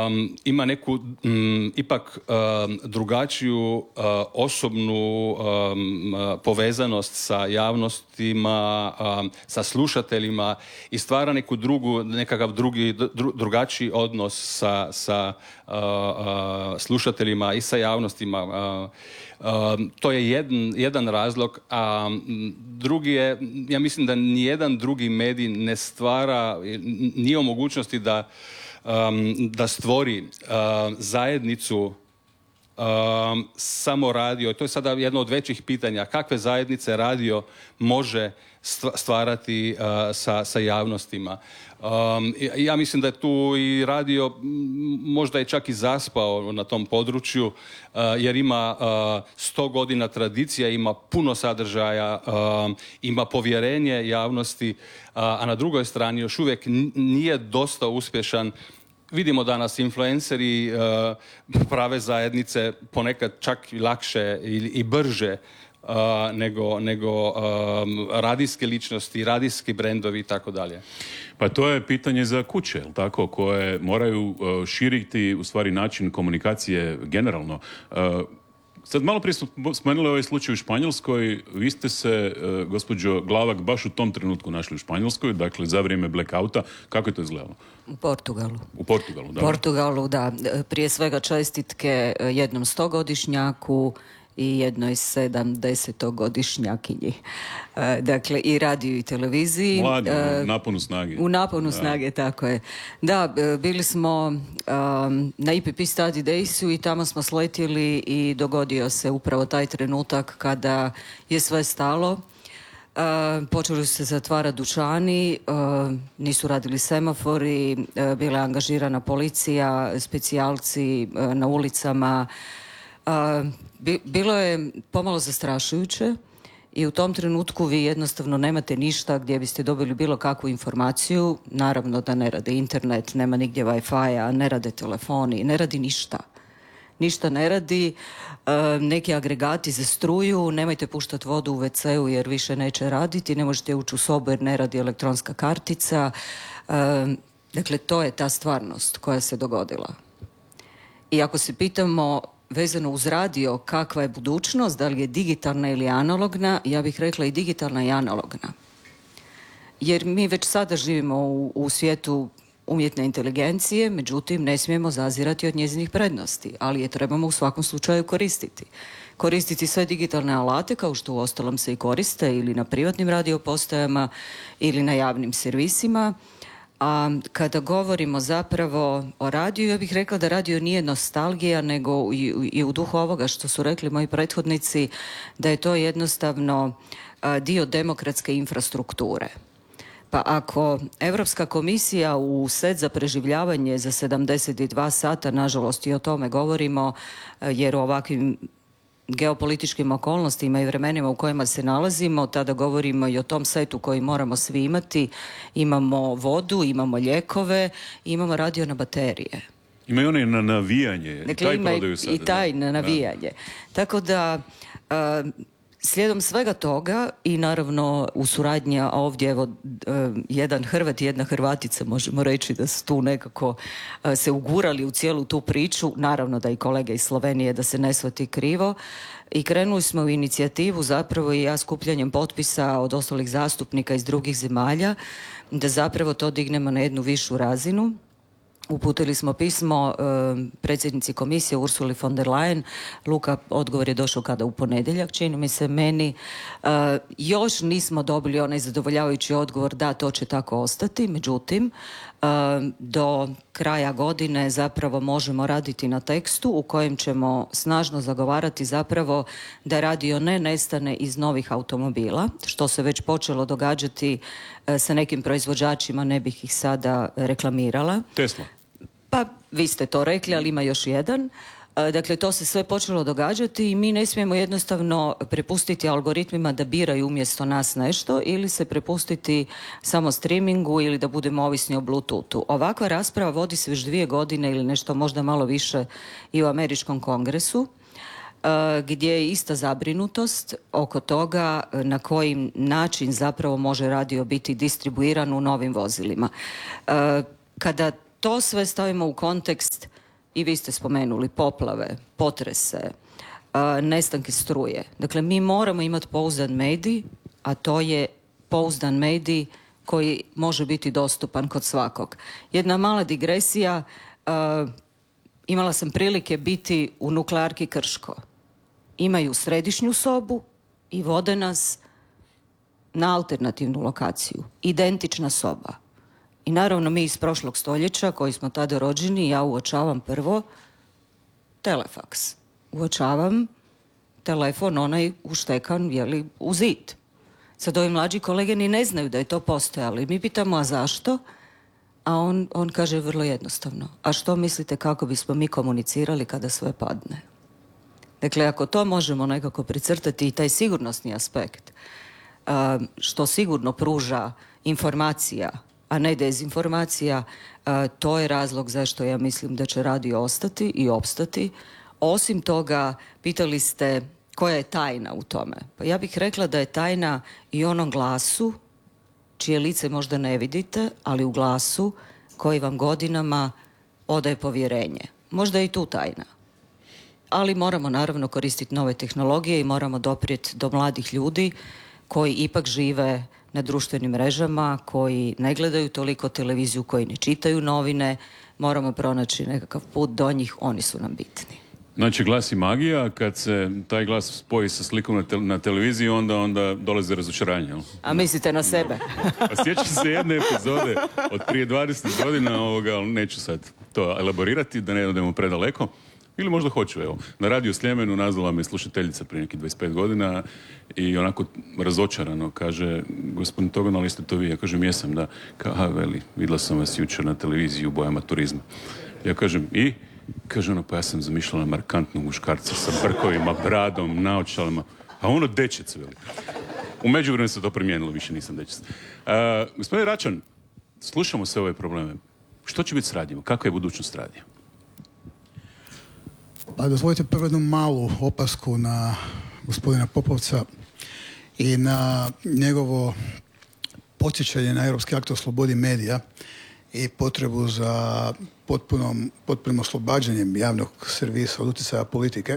ima neku ipak drugačiju osobnu povezanost sa javnostima, sa slušateljima i stvara neku nekakav drugačiji odnos sa slušateljima i sa javnostima. To je jedan razlog, a drugi je, ja mislim da nijedan drugi medij ne stvara, nije u mogućnosti da stvori zajednicu samo radio. To je sada jedno od većih pitanja. Kakve zajednice radio može stvarati sa javnostima? Ja mislim da je tu i radio možda je čak i zaspao na tom području, jer ima 100 godina tradicija, ima puno sadržaja, ima povjerenje javnosti, a na drugoj strani još uvijek nije dosta uspješan. Vidimo danas influenceri prave zajednice ponekad čak i lakše i brže nego radijske ličnosti, radijski brendovi i tako dalje. Pa to je pitanje za kuće, tako, koje moraju širiti u stvari način komunikacije generalno. Sad malo prije smo spomenuli ovaj slučaj u Španjolskoj. Vi ste se, gospođo Glavak, baš u tom trenutku našli u Španjolskoj, dakle za vrijeme blackouta. Kako je to izgledalo? U Portugalu. U Portugalu, da. Portugalu, da. Prije svega čestitke jednom 100-godišnjaku i jednoj 70-godišnjakinji. Dakle, i radiju i televiziji. Mladi, u naponu snage. U naponu snage, tako je. Da, bili smo na IPP Study Daysu i tamo smo sletjeli i dogodio se upravo taj trenutak kada je sve stalo. Počeli su se zatvarati dućani, nisu radili semafori, bila je angažirana policija, specijalci na ulicama. Bilo je pomalo zastrašujuće i u tom trenutku vi jednostavno nemate ništa gdje biste dobili bilo kakvu informaciju. Naravno da ne rade internet, nema nigdje Wi-Fi-a, ne rade telefoni, ne radi ništa. Ništa ne radi, neki agregati za struju, nemojte puštati vodu u WC-u jer više neće raditi, ne možete ući u sobu jer ne radi elektronska kartica. Dakle, to je ta stvarnost koja se dogodila. I ako se pitamo vezano uz radio kakva je budućnost, da li je digitalna ili analogna, ja bih rekla i digitalna i analogna. Jer mi već sada živimo u svijetu umjetne inteligencije, međutim ne smijemo zazirati od njezinih prednosti, ali je trebamo u svakom slučaju koristiti. Koristiti sve digitalne alate, kao što uostalom se i koriste ili na privatnim radiopostajama ili na javnim servisima. A kada govorimo zapravo o radiju, ja bih rekla da radio nije nostalgija, nego i u duhu ovoga što su rekli moji prethodnici, da je to jednostavno dio demokratske infrastrukture. Pa ako Europska komisija u set za preživljavanje za 72 sata, nažalost i o tome govorimo, jer u ovakvim geopolitičkim okolnostima i vremenima u kojima se nalazimo, tada govorimo i o tom setu koji moramo svi imati. Imamo vodu, imamo lijekove, imamo radio na baterije. Ima i one na navijanje. Dakle, taj prodaju sada. I taj na navijanje. Tako da, slijedom svega toga i naravno u suradnji ovdje, evo, jedan Hrvat i jedna Hrvatica, možemo reći da su tu nekako se ugurali u cijelu tu priču, naravno da i kolege iz Slovenije, da se ne shvati krivo, i krenuli smo u inicijativu zapravo i ja skupljanjem potpisa od ostalih zastupnika iz drugih zemalja, da zapravo to dignemo na jednu višu razinu. Uputili smo pismo predsjednici komisije Ursuli von der Leyen. Luka, odgovor je došao kada u ponedjeljak, čini mi se meni. Još nismo dobili onaj zadovoljavajući odgovor da to će tako ostati, međutim do kraja godine zapravo možemo raditi na tekstu u kojem ćemo snažno zagovarati zapravo da radio ne nestane iz novih automobila, što se već počelo događati sa nekim proizvođačima, ne bih ih sada reklamirala. Tesla. Pa vi ste to rekli, ali ima još jedan. Dakle, to se sve počelo događati i mi ne smijemo jednostavno prepustiti algoritmima da biraju umjesto nas nešto ili se prepustiti samo streamingu ili da budemo ovisni o Bluetoothu. Ovakva rasprava vodi se već 2 godine ili nešto možda malo više i u Američkom kongresu, gdje je ista zabrinutost oko toga na koji način zapravo može radio biti distribuiran u novim vozilima. Kada to sve stavimo u kontekst i vi ste spomenuli poplave, potrese, nestanke struje. Dakle, mi moramo imati pouzdan medij, a to je pouzdan medij koji može biti dostupan kod svakog. Jedna mala digresija, imala sam prilike biti u nuklearki Krško. Imaju središnju sobu i vode nas na alternativnu lokaciju. Identična soba. I naravno mi iz prošlog stoljeća koji smo tada rođeni, ja uočavam prvo telefaks. Uočavam telefon onaj uštekan u zid. Sad ovi mlađi kolege ni ne znaju da je to postojalo. I mi pitamo, a zašto? A on kaže vrlo jednostavno. A što mislite kako bismo mi komunicirali kada sve padne? Dakle, ako to možemo nekako precrtati i taj sigurnosni aspekt, što sigurno pruža informacija, a ne dezinformacija, to je razlog zašto ja mislim da će radio ostati i opstati. Osim toga, pitali ste koja je tajna u tome. Pa ja bih rekla da je tajna i onom glasu, čije lice možda ne vidite, ali u glasu koji vam godinama odaje povjerenje. Možda je i tu tajna. Ali moramo naravno koristiti nove tehnologije i moramo doprijeti do mladih ljudi koji ipak žive na društvenim mrežama, koji ne gledaju toliko televiziju, koji ne čitaju novine. Moramo pronaći nekakav put do njih, oni su nam bitni. Znači, glas i magija, kad se taj glas spoji sa slikom na televiziji, onda dolazi razočaranje. Jel? A mislite na sebe? A sjećam se jedne epizode od prije 20 godina, ali neću sad to elaborirati, da ne odemo predaleko. Ili možda hoću, evo. Na radiju Sljemenu nazvala me slušateljica prije nekih 25 godina i onako razočarano kaže, gospodin Togon, ali ste to vi? Ja kažem, jesam, da. Veli, vidjela sam vas jučer na televiziji u bojama turizma. Ja kažem, i? Kaže ono, pa ja sam zamišljala markantnog muškarca sa brkovima, bradom, naočalama. A ono dečec, veli. U međuvremenu se to promijenilo, više nisam dečec. Gospodin Račan, slušamo sve ove probleme. Što će biti s radijom? Kakva je budućnost radija? Pa dozvolite prvo jednu malu opasku na gospodina Popovca i na njegovo podsjećanje na Europski akt o slobodi medija i potrebu za potpunim oslobađanjem javnog servisa od utjecaja politike.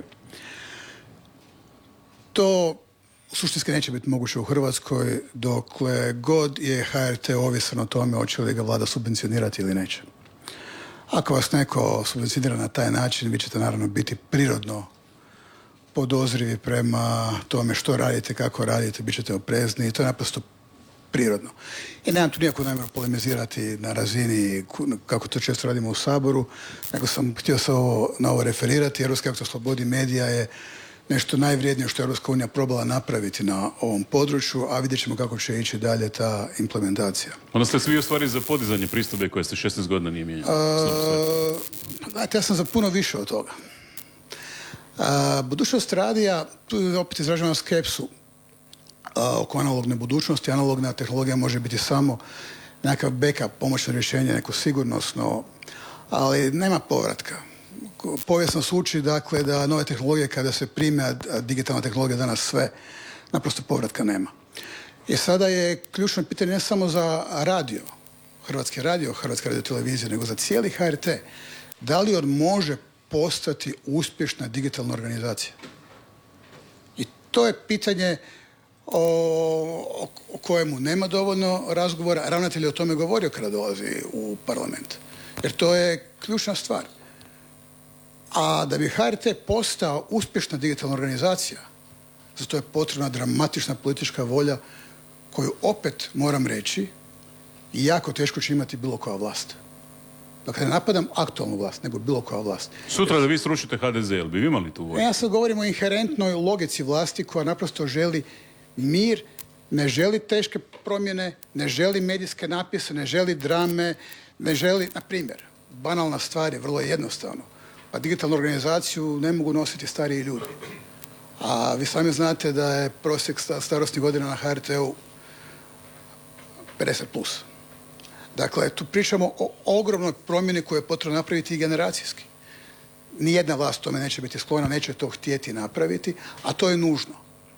To suštinski neće biti moguće u Hrvatskoj dokle god je HRT ovisan o tome hoće li ga vlada subvencionirati ili neće. Ako vas neko subvencionira na taj način, vi ćete naravno biti prirodno podozrivi prema tome što radite, kako radite, bit ćete oprezni i to je naprosto prirodno. I nemam tu nikakvu namjeru polemizirati na razini kako to često radimo u Saboru, nego sam htio se na ovo referirati. Europski akt o slobodi medija je nešto najvrijednije što je Europska unija probala napraviti na ovom području, a vidjet ćemo kako će ići dalje ta implementacija. Onda ste svi u stvari za podizanje pristojbe koje ste 16 godina nije mijenjali. Znate, ja sam za puno više od toga. Budućnost radija, tu opet izražavam skepsu oko analogne budućnosti. Analogna tehnologija može biti samo nekakav backup, pomoćno rješenje, neko sigurnosno, ali nema povratka. Povijest nas uči, dakle, da nove tehnologije kada se prime, a digitalna tehnologija danas sve, naprosto povratka nema. I sada je ključno pitanje ne samo za radio, Hrvatska radiotelevizija, nego za cijeli HRT. Da li on može postati uspješna digitalna organizacija? I to je pitanje o kojemu nema dovoljno razgovora. Ravnatelj je o tome govorio kada dolazi u parlament. Jer to je ključna stvar. A da bi HRT postao uspješna digitalna organizacija, za to je potrebna dramatična politička volja koju opet moram reći i jako teško će imati bilo koja vlast. Dakle, ne napadam aktualnu vlast, nego bilo koja vlast. Sutra da vi srušite HDZ, jel bi vi imali tu volju? Ja sad govorim o inherentnoj logici vlasti koja naprosto želi mir, ne želi teške promjene, ne želi medijske napise, ne želi drame, ne želi, na primjer, banalna stvar je vrlo jednostavno. Pa digitalnu organizaciju ne mogu nositi stariji ljudi. A vi sami znate da je prosjek starosnih godina na HRT-u 50+. Dakle, tu pričamo o ogromnoj promjeni koju je potrebno napraviti i generacijski. Nijedna vlast tome neće biti sklona, neće to htjeti napraviti, a to je nužno.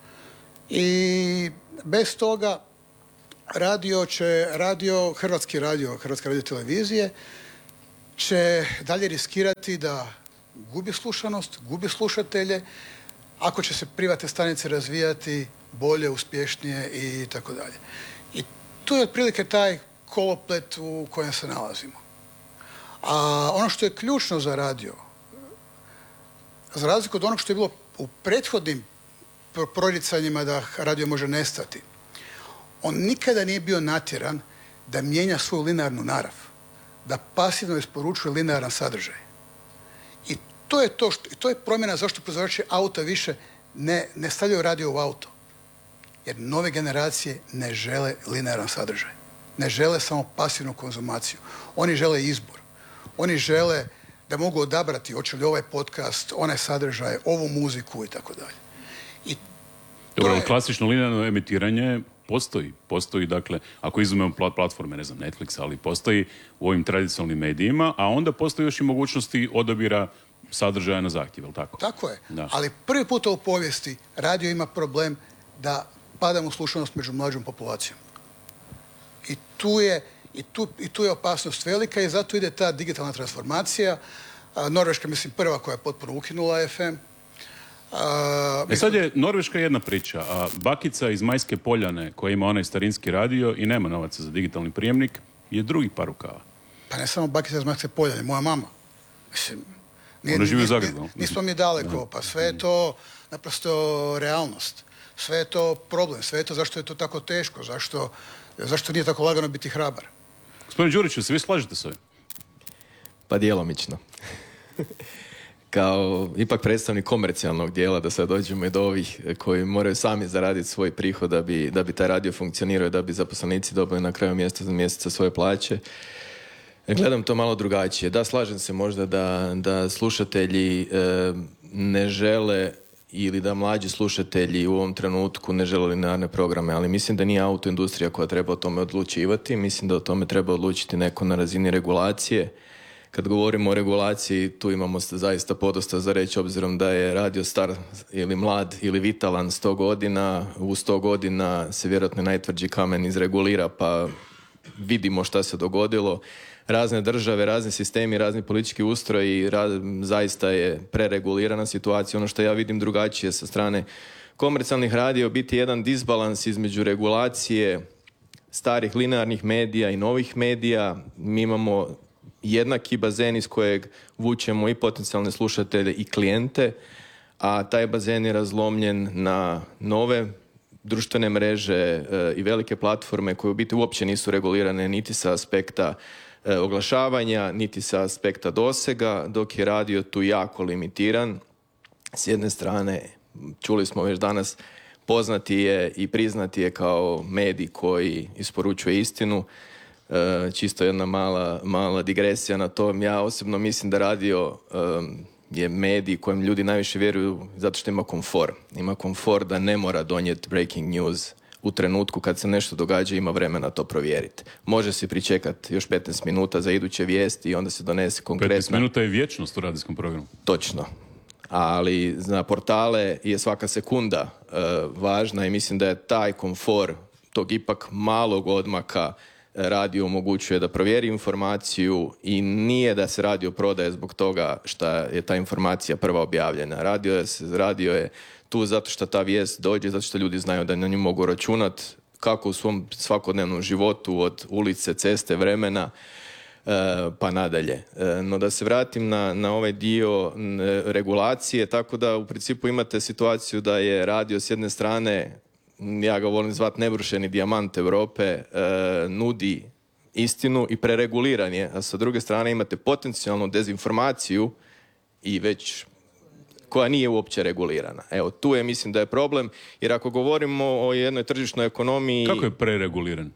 I bez toga Hrvatska radiotelevizije će dalje riskirati da gubi slušanost, gubi slušatelje, ako će se privatne stanice razvijati bolje, uspješnije i tako dalje. I tu je otprilike taj koloplet u kojem se nalazimo. A ono što je ključno za radio, za razliku od onog što je bilo u prethodnim proricanjima da radio može nestati, on nikada nije bio natjeran da mijenja svoju linearnu narav, da pasivno isporučuje linearan sadržaj. I to je promjena zašto proizvođači auta više ne stavljaju radio u auto. Jer nove generacije ne žele linearan sadržaj. Ne žele samo pasivnu konzumaciju. Oni žele izbor. Oni žele da mogu odabrati hoće li ovaj podcast, onaj sadržaj, ovu muziku i tako dalje. Dobro, klasično linearno emitiranje postoji, dakle, ako izumemo platforme, ne znam, Netflix, ali postoji u ovim tradicionalnim medijima, a onda postoji još i mogućnosti odabira sadržaja na zahtjev, ili tako? Tako je, da. Ali prvi puta u povijesti radio ima problem da padamo u slušanost među mlađom populacijom. I tu je opasnost velika i zato ide ta digitalna transformacija. Norveška, mislim, prva koja je potpuno ukinula FM. Sad je Norveška jedna priča, a bakica iz Majske Poljane koja ima onaj starinski radio i nema novaca za digitalni prijemnik je drugi par rukava. Pa ne samo bakica iz Majske Poljane, moja mama. Mislim, ona živi u Zagrebu. Nismo mi daleko, pa sve je to naprosto realnost. Sve je to problem, sve je to zašto je to tako teško, zašto nije tako lagano biti hrabar. Gospodin Đuriću, se vi slažete s ovim? Pa djelomično. Kao ipak predstavnik komercijalnog dijela, da sad dođemo i do ovih koji moraju sami zaraditi svoj prihod da bi taj radio funkcionirao i da bi zaposlenici dobili na kraju mjeseca svoje plaće. Gledam to malo drugačije. Da, slažem se možda da slušatelji ne žele ili da mlađi slušatelji u ovom trenutku ne žele linearne programe, ali mislim da nije autoindustrija koja treba o tome odlučivati. Mislim da o tome treba odlučiti neko na razini regulacije. Kad govorimo o regulaciji, tu imamo zaista podosta za reći, obzirom da je radio star ili mlad ili vitalan 100 godina. U 100 godina se vjerojatno najtvrđi kamen izregulira, pa vidimo šta se dogodilo. Razne države, razni sistemi, razni politički ustroji, zaista je preregulirana situacija. Ono što ja vidim drugačije sa strane komercijalnih radija, biti jedan disbalans između regulacije starih linearnih medija i novih medija. Mi imamo jednaki bazen iz kojeg vučemo i potencijalne slušatelje i klijente, a taj bazen je razlomljen na nove društvene mreže i velike platforme koje u biti uopće nisu regulirane niti sa aspekta oglašavanja, niti sa aspekta dosega, dok je radio tu jako limitiran. S jedne strane, čuli smo već danas, poznati je i priznati je kao medij koji isporučuje istinu. Čisto jedna mala digresija na to. Ja osobno mislim da radio je medij kojem ljudi najviše vjeruju zato što ima komfor. Ima komfor da ne mora donijeti breaking news u trenutku kad se nešto događa, ima vremena to provjeriti. Može se pričekati još 15 minuta za iduće vijesti i onda se donese konkretno. 15 minuta je vječnost u radijskom programu. Točno. Ali na portale je svaka sekunda važna i mislim da je taj komfor tog ipak malog odmaka radio omogućuje da provjeri informaciju i nije da se radio prodaje zbog toga što je ta informacija prva objavljena. Radio je tu zato što ta vijest dođe, zato što ljudi znaju da na nju mogu računati kako u svom svakodnevnom životu od ulice, ceste, vremena pa nadalje. No da se vratim na ovaj dio regulacije, tako da u principu imate situaciju da je radio s jedne strane, ja ga volim zvati nebrušeni dijamant Europe, nudi istinu i prereguliran je, a sa druge strane imate potencijalnu dezinformaciju i već koja nije uopće regulirana. Evo, tu je, mislim da je problem, jer ako govorimo o jednoj tržišnoj ekonomiji... Kako je prereguliran?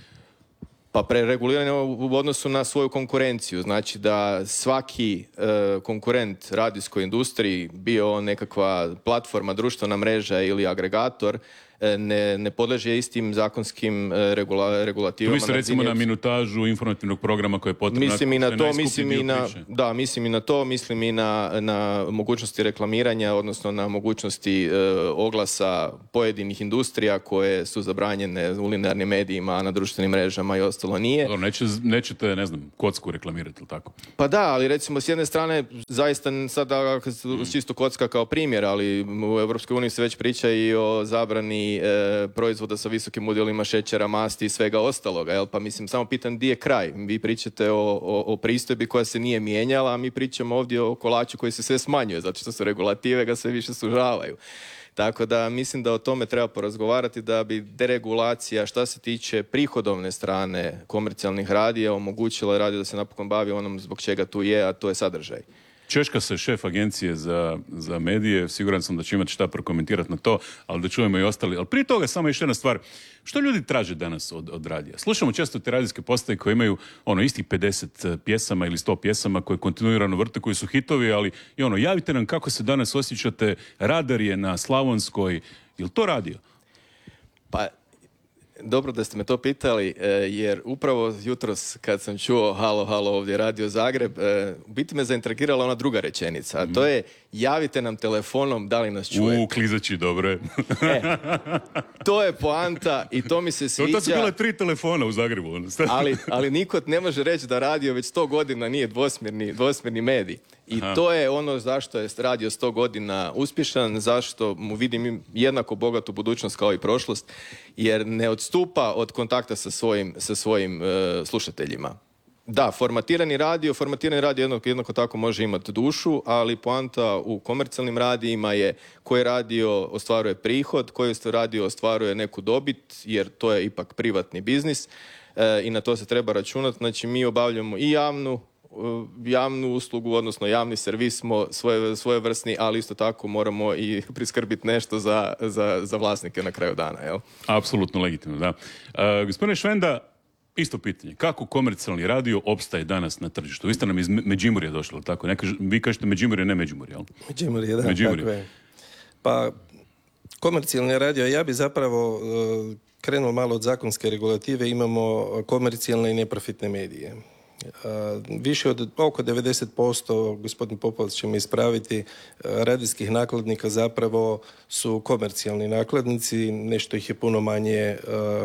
Pa prereguliran je u odnosu na svoju konkurenciju. Znači da svaki konkurent radijskoj industriji, bio nekakva platforma, društvena mreža ili agregator, ne podleže istim zakonskim regulativama. Tu misli recimo na minutažu informativnog programa koje je potrebno. Mislim i na to, mislim i na to, mislim i na mogućnosti reklamiranja, odnosno na mogućnosti oglasa pojedinih industrija koje su zabranjene u linearnim medijima, a na društvenim mrežama i ostalo nije. Dobro, nećete, ne znam, kocku reklamirati ili tako? Pa da, ali recimo s jedne strane zaista sada čisto kocka kao primjer, ali u EU se već priča i o zabrani proizvoda sa visokim udjelima šećera, masti i svega ostaloga, jel? Pa mislim, samo pitam di je kraj. Vi pričate o pristojbi koja se nije mijenjala, a mi pričamo ovdje o kolaču koji se sve smanjuje, zato što su regulative ga sve više sužavaju. Tako da mislim da o tome treba porazgovarati, da bi deregulacija šta se tiče prihodovne strane komercijalnih radija omogućila radio da se napokon bavi onom zbog čega tu je, a to je sadržaj. Češka se šef agencije za medije, siguran sam da će imati šta prokomentirati na to, ali da čujemo i ostali. Ali prije toga samo još jedna stvar. Što ljudi traže danas od radija? Slušamo često te radijske postaje koje imaju istih 50 pjesama ili 100 pjesama koje kontinuirano vrte, koji su hitovi, ali javite nam kako se danas osjećate. Radar je na Slavonskoj. Je li to radio? Pa, dobro da ste me to pitali, jer upravo jutros kad sam čuo halo, ovdje Radio Zagreb, u biti me zaintrigirala ona druga rečenica, a to je javite nam telefonom da li nas čujete. Klizači, dobro. To je poanta i to mi se sviđa. To su bile 3 telefona u Zagrebu. ali niko ne može reći da radio već 100 godina nije dvosmjerni medij. I to je ono zašto je radio 100 godina uspješan, zašto mu vidim jednako bogatu budućnost kao i prošlost, jer ne odstupa od kontakta sa svojim slušateljima. Da, formatirani radio jednako tako može imati dušu, ali poanta u komercijalnim radijima je koji radio ostvaruje prihod, koji radio ostvaruje neku dobit, jer to je ipak privatni biznis i na to se treba računati. Znači mi obavljamo i javnu uslugu, odnosno javni servis smo svojevrsni, ali isto tako moramo i priskrbiti nešto za vlasnike na kraju dana, jel? Apsolutno legitimno, da. Gospodine Švenda, isto pitanje. Kako komercijalni radio opstaje danas na tržištu? Vi ste nam iz Međimurja došli, tako? Vi kažete Međimurje, ne Međimurje, jel? Međimurje, da, tako je. Pa, komercijalni radio, ja bi zapravo krenuo malo od zakonske regulative, imamo komercijalne i neprofitne medije. Više od oko 90%, gospodin Popovac će me ispraviti, radijskih nakladnika zapravo su komercijalni nakladnici, nešto ih je puno manje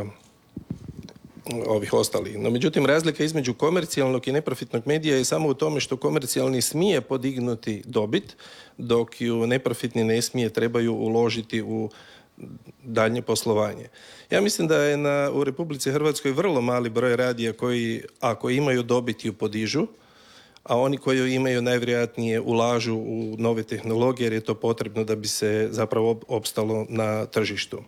ovih ostalih. No, međutim, razlika između komercijalnog i neprofitnog medija je samo u tome što komercijalni smije podignuti dobit, dok ju neprofitni ne smije, trebaju uložiti u daljnje poslovanje. Ja mislim da je u Republici Hrvatskoj vrlo mali broj radija koji, ako imaju dobit, ju podižu, a oni koji ju imaju najvjerojatnije ulažu u nove tehnologije, jer je to potrebno da bi se zapravo opstalo na tržištu.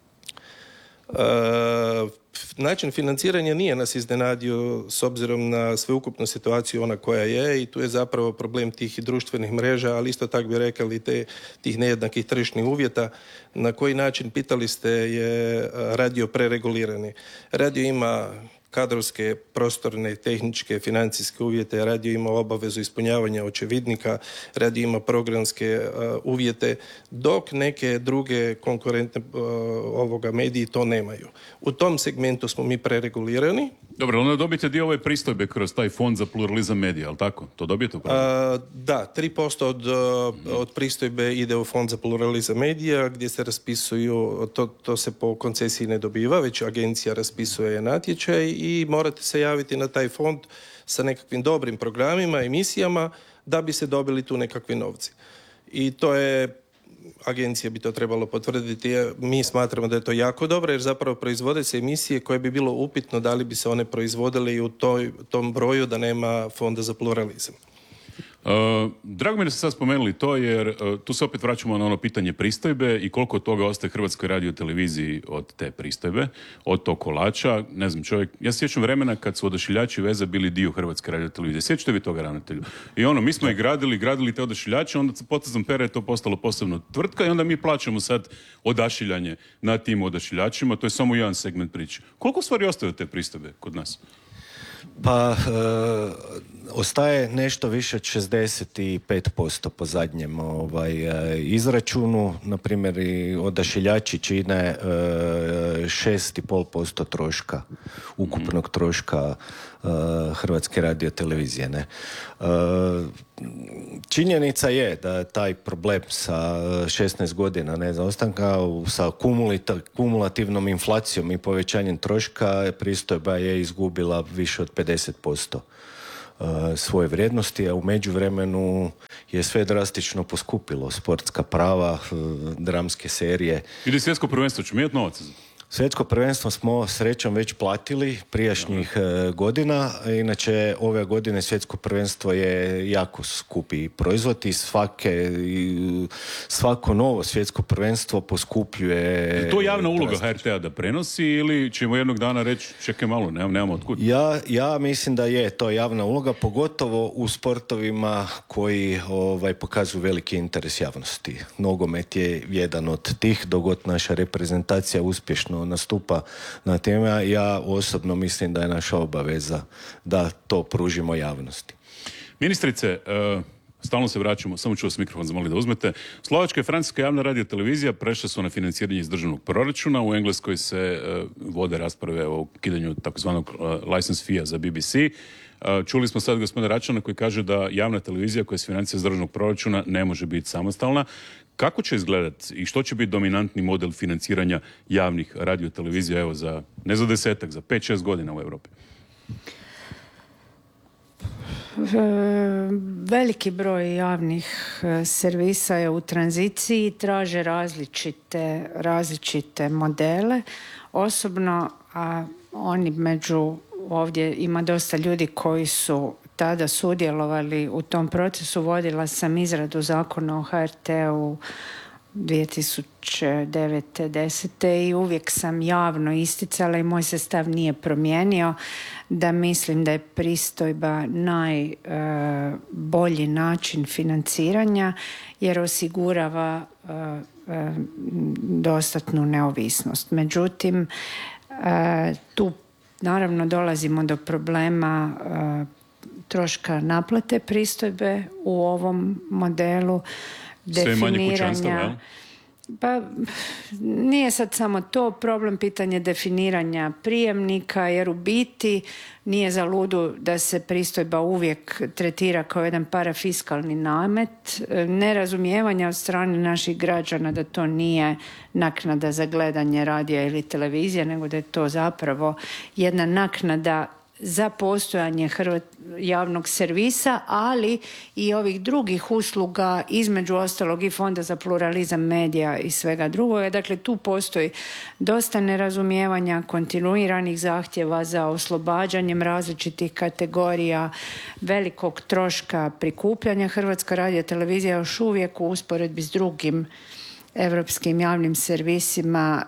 Način financiranja nije nas iznenadio s obzirom na sveukupnu situaciju ona koja je, i tu je zapravo problem tih društvenih mreža, ali isto tako bi rekli tih nejednakih tržišnih uvjeta. Na koji način, pitali ste, je radio preregulirani? Radio ima kadrovske, prostorne, tehničke, financijske uvjete, radio ima obavezu ispunjavanja očevidnika, radio ima programske uvjete, dok neke druge konkurentne mediji to nemaju. U tom segmentu smo mi preregulirani. Dobro, onda dobijete dio ove pristojbe kroz taj fond za pluralizam medija, ali tako? To dobijete upravo? Da, 3% od pristojbe ide u fond za pluralizam medija, gdje se raspisuju, to se po koncesiji ne dobiva, već agencija raspisuje natječaj i morate se javiti na taj fond sa nekakvim dobrim programima, emisijama, da bi se dobili tu nekakvi novci. I to je, agencija bi to trebalo potvrditi, mi smatramo da je to jako dobro, jer zapravo proizvode se emisije koje bi bilo upitno da li bi se one proizvodile i u tom broju da nema fonda za pluralizam. Drago mi je da ste sad spomenuli to, jer tu se opet vraćamo na ono pitanje pristojbe i koliko toga ostaje Hrvatskoj radioteleviziji od te pristojbe, od tog kolača. Ne znam, ja se sjećam vremena kad su Odašiljači veza bili dio Hrvatske radiotelevizije. Sjećate vi toga, ravnatelju? I mi smo i gradili te odašiljače, onda potezom pera je to postalo posebno tvrtka i onda mi plaćamo sad odašiljanje na tim odašiljačima. To je samo jedan segment priče. Koliko stvari ostaje od te pristojbe kod nas? Pa ostaje nešto više od 65% po zadnjem izračunu. Na primjer, i odašiljači čine 6,5% troška, ukupnog troška Hrvatske radiotelevizije. Ne? Činjenica je da taj problem sa 16 godina nezaostanka, sa kumulativnom inflacijom i povećanjem troška, pristojba je izgubila više od 50% svoje vrijednosti, a u međuvremenu je sve drastično poskupilo. Sportska prava, dramske serije. Ili svjetsko prvenstvo, ću mijet novac? Svjetsko prvenstvo smo srećom već platili prijašnjih godina, inače ove godine svjetsko prvenstvo je jako skupi proizvod i svako novo svjetsko prvenstvo poskupljuje. Je to javna uloga HRT-a da prenosi ili ćemo jednog dana reći čekaj malo, nemamo otkud? Ja mislim da je to javna uloga, pogotovo u sportovima koji pokazuju veliki interes javnosti. Nogomet je jedan od tih, dogod naša reprezentacija uspješno nastupa na teme, ja osobno mislim da je naša obaveza da to pružimo javnosti. Ministrice, stalno se vraćamo, samo ću vas mikrofon zamoliti da uzmete. Slovačka i Francuska javna radiotelevizija prešle su na financiranje iz državnog proračuna. U Engleskoj se vode rasprave o ukidanju takozvanog license fee-a za BBC. Čuli smo sad gospodina Račana koji kaže da javna televizija koja se financira iz državnog proračuna ne može biti samostalna. Kako će izgledati i što će biti dominantni model financiranja javnih radiotelevizija, evo ne za 10, za 5-6 godina u Europi? Veliki broj javnih servisa je u tranziciji, traže različite modele. Osobno, a oni ovdje ima dosta ljudi koji su tada sudjelovali u tom procesu. Vodila sam izradu zakona o HRT-u 2009-10. i uvijek sam javno isticala i moj se stav nije promijenio da mislim da je pristojba najbolji način financiranja jer osigurava dostatnu neovisnost. Međutim, tu naravno dolazimo do problema troška naplate pristojbe u ovom modelu, sve manje kućanstava. Pa nije sad samo to problem, pitanje definiranja prijemnika, jer u biti nije za ludu da se pristojba uvijek tretira kao jedan parafiskalni namet, nerazumijevanja od strane naših građana da to nije naknada za gledanje radija ili televizije, nego da je to zapravo jedna naknada za postojanje javnog servisa, ali i ovih drugih usluga, između ostalog i Fonda za pluralizam medija i svega drugoga. Dakle, tu postoji dosta nerazumijevanja, kontinuiranih zahtjeva za oslobađanjem različitih kategorija, velikog troška prikupljanja. Hrvatska radiotelevizija još uvijek u usporedbi s drugim europskim javnim servisima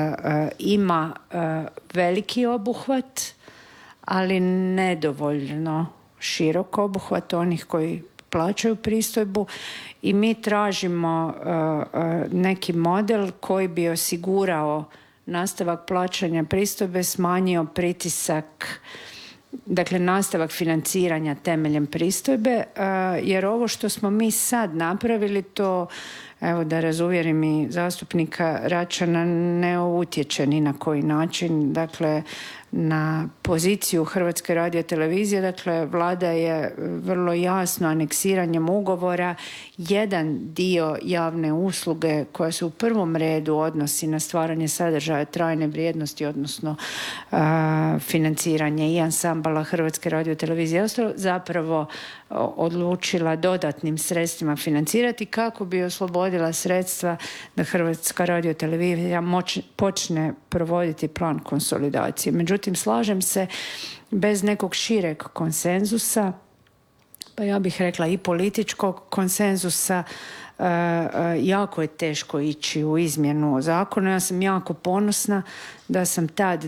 ima veliki obuhvat, ali nedovoljno širok obuhvat onih koji plaćaju pristojbu i mi tražimo neki model koji bi osigurao nastavak plaćanja pristojbe, smanjio pritisak, dakle nastavak financiranja temeljem pristojbe, jer ovo što smo mi sad napravili, to evo da razuvjerim i zastupnika Račana, ne utječe ni na koji način, dakle na poziciju Hrvatske radiotelevizije. Dakle, vlada je vrlo jasno aneksiranjem ugovora jedan dio javne usluge koja se u prvom redu odnosi na stvaranje sadržaja trajne vrijednosti, odnosno financiranje i ansambala Hrvatske radiotelevizije zapravo odlučila dodatnim sredstvima financirati kako bi oslobodila sredstva da Hrvatska radiotelevizija počne provoditi plan konsolidacije. Međutim, slažem se, bez nekog šireg konsenzusa, pa ja bih rekla i političkog konsenzusa, jako je teško ići u izmjenu zakona. Ja sam jako ponosna da sam tad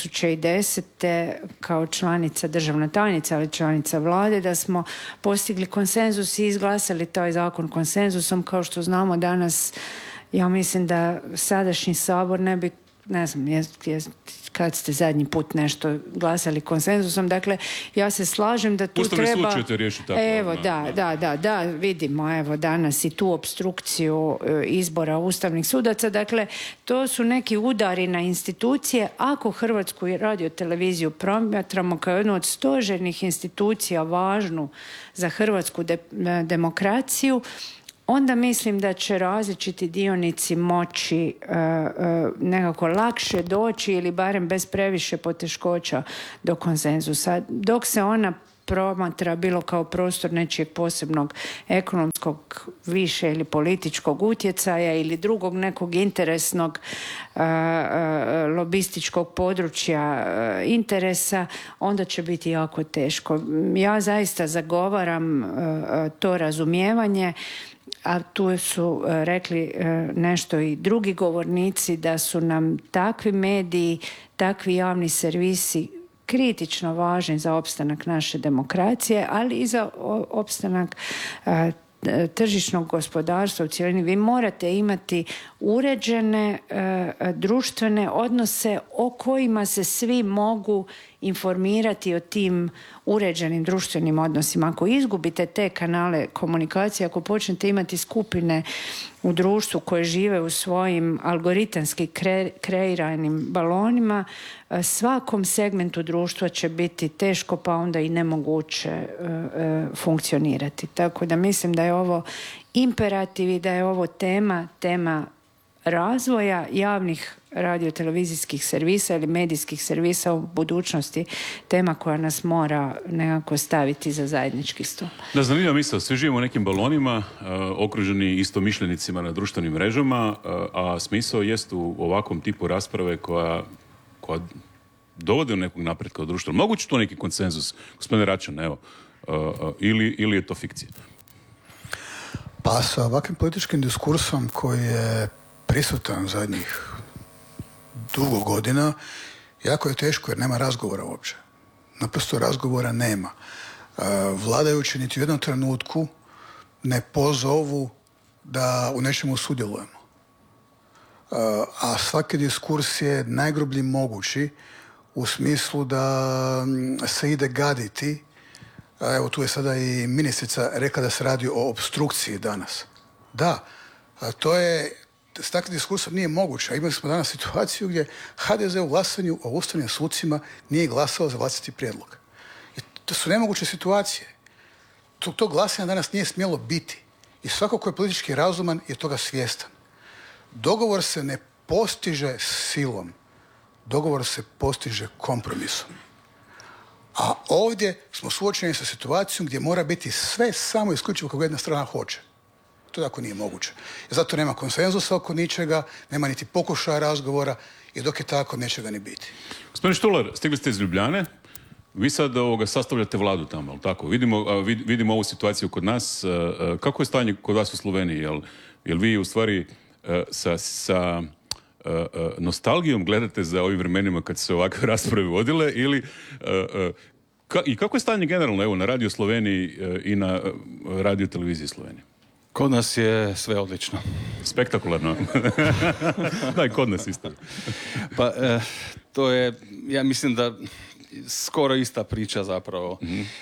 2010. kao članica, državna tajnica, ali članica vlade, da smo postigli konsenzus i izglasali taj zakon konsenzusom. Kao što znamo danas, ja mislim da sadašnji Sabor ne bi ne znam, kad ste zadnji put nešto glasali konsenzusom. Dakle, ja se slažem da tu Ustavni treba... sud će to riješiti tako. Evo, da, vidimo evo danas i tu opstrukciju izbora ustavnih sudaca. Dakle, to su neki udari na institucije. Ako Hrvatsku radioteleviziju promatramo kao jednu od stožernih institucija važnu za hrvatsku demokraciju, onda mislim da će različiti dionici moći nekako lakše doći ili barem bez previše poteškoća do konsenzusa. Dok se ona promatra bilo kao prostor nečijeg posebnog ekonomskog više ili političkog utjecaja ili drugog nekog interesnog lobističkog područja interesa, onda će biti jako teško. Ja zaista zagovaram to razumijevanje, a tu su rekli nešto i drugi govornici, da su nam takvi mediji, takvi javni servisi kritično važni za opstanak naše demokracije, ali i za opstanak tržišnog gospodarstva u cjelini. Vi morate imati uređene društvene odnose o kojima se svi mogu informirati o tim uređenim društvenim odnosima. Ako izgubite te kanale komunikacije, ako počnete imati skupine u društvu koje žive u svojim algoritamski kreiranim balonima, svakom segmentu društva će biti teško, pa onda i nemoguće funkcionirati. Tako da mislim da je ovo imperativ i da je ovo tema razvoja javnih radiotelevizijskih servisa ili medijskih servisa u budućnosti, tema koja nas mora nekako staviti za zajednički stol. Da, zanimljiva misao. Svi živimo u nekim balonima, okruženi istomišljenicima na društvenim mrežama, a smisao jest u ovakvom tipu rasprave koja dovodi do nekog napretka u društvu. Moguće to neki konsenzus, gospodine Račan, evo, ili je to fikcija? Pa sa ovakvim političkim diskursom koji je prisutan zadnjih dugo godina, jako je teško jer nema razgovora uopće. Naprosto razgovora nema. Vladajući niti u jednom trenutku ne pozovu da u nečemu sudjelujemo. A svaki diskurs je najgrublji mogući u smislu da se ide gaditi. Evo tu je sada i ministrica rekla da se radi o opstrukciji danas. Da, to je, s takvim diskursom nije moguće. Imali smo danas situaciju gdje HDZ u glasanju o ustavnim sucima nije glasao za vlastiti prijedlog. I to su nemoguće situacije. To glasanje danas nije smjelo biti. I svako ko je politički razuman je toga svjestan. Dogovor se ne postiže silom. Dogovor se postiže kompromisom. A ovdje smo suočeni sa situacijom gdje mora biti sve samo isključivo kako jedna strana hoće. To tako nije moguće. I zato nema konsenzusa oko ničega, nema niti pokušaja razgovora i dok je tako neće ga ni biti. Gospodin Štular, stigli ste iz Ljubljane. Vi sad sastavljate vladu tamo, ali tako? Vidimo ovu situaciju kod nas. Kako je stanje kod vas u Sloveniji? Jel vi u stvari sa nostalgijom gledate za ovim vremenima kad se ovakve rasprave vodile ili i kako je stanje generalno evo na Radio Sloveniji i na Radio Televiziji Slovenije? Kod nas je sve odlično. Spektakularno. Da, i kod nas isto. Pa to je, ja mislim da skoro ista priča zapravo.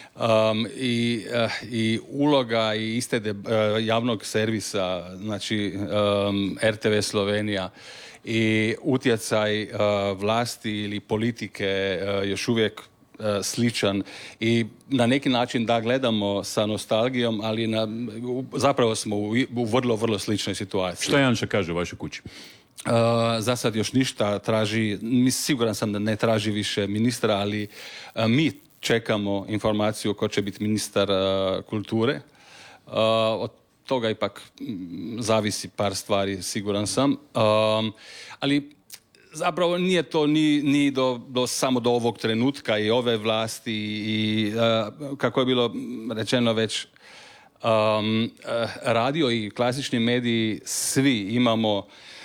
I uloga i iste javnog servisa, znači RTV Slovenija i utjecaj vlasti ili politike još uvijek sličan i na neki način da gledamo sa nostalgijom, ali zapravo smo u vrlo, vrlo sličnoj situaciji. Šta Janša kaže u vašoj kući? Za sad još ništa traži, siguran sam da ne traži više ministra, ali mi čekamo informaciju ko će biti ministar kulture. Od toga ipak zavisi par stvari, siguran sam. Ali zapravo nije to ni samo do ovog trenutka i ove vlasti i kako je bilo rečeno već radio i klasični mediji svi imamo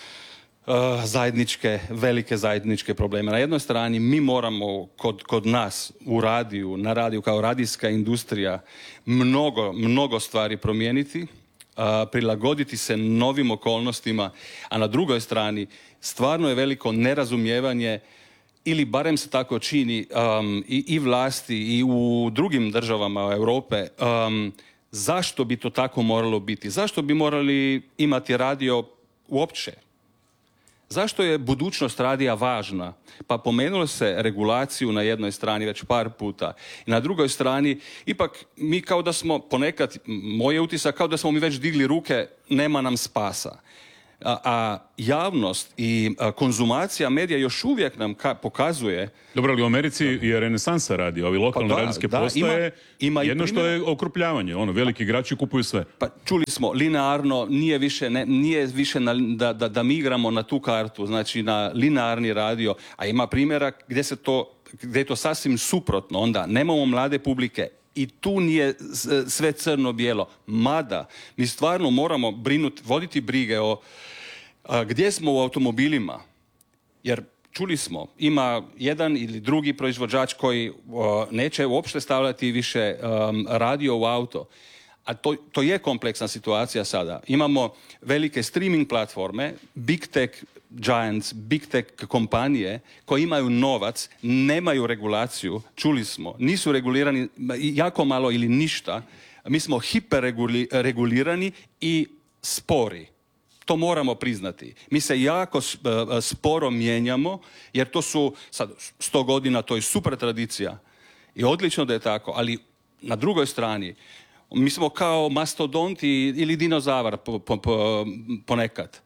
velike zajedničke probleme. Na jednoj strani mi moramo kod nas na radiju kao radijska industrija mnogo stvari promijeniti, prilagoditi se novim okolnostima, a na drugoj strani stvarno je veliko nerazumijevanje, ili barem se tako čini, i vlasti i u drugim državama Europe, zašto bi to tako moralo biti? Zašto bi morali imati radio uopće? Zašto je budućnost radija važna? Pa pomenulo se regulaciju na jednoj strani već par puta. I na drugoj strani, ipak mi kao da smo ponekad, moj je utisak kao da smo mi već digli ruke, nema nam spasa. A javnost i konzumacija medija još uvijek nam pokazuje... Dobro, ali u Americi je renesansa radija, ovi lokalne radijske postaje, ima jedno što je okrupljavanje, veliki igrači kupuju sve. Pa čuli smo, linearno nije više da mi igramo na tu kartu, znači na linearni radio, a ima primjera gdje je to sasvim suprotno, onda nemamo mlade publike. I tu nije sve crno-bijelo. Mada, mi stvarno moramo voditi brige o gdje smo u automobilima. Jer čuli smo, ima jedan ili drugi proizvođač koji neće uopšte stavljati više radio u auto. A to je kompleksna situacija sada. Imamo velike streaming platforme, big tech giants, big tech kompanije koji imaju novac, nemaju regulaciju, čuli smo, nisu regulirani jako malo ili ništa. Mi smo hiperregulirani i spori. To moramo priznati. Mi se jako sporo mijenjamo, jer to su, sad, 100 godina, to je super tradicija. I odlično da je tako, ali na drugoj strani, mi smo kao mastodonti ili dinozavar ponekad.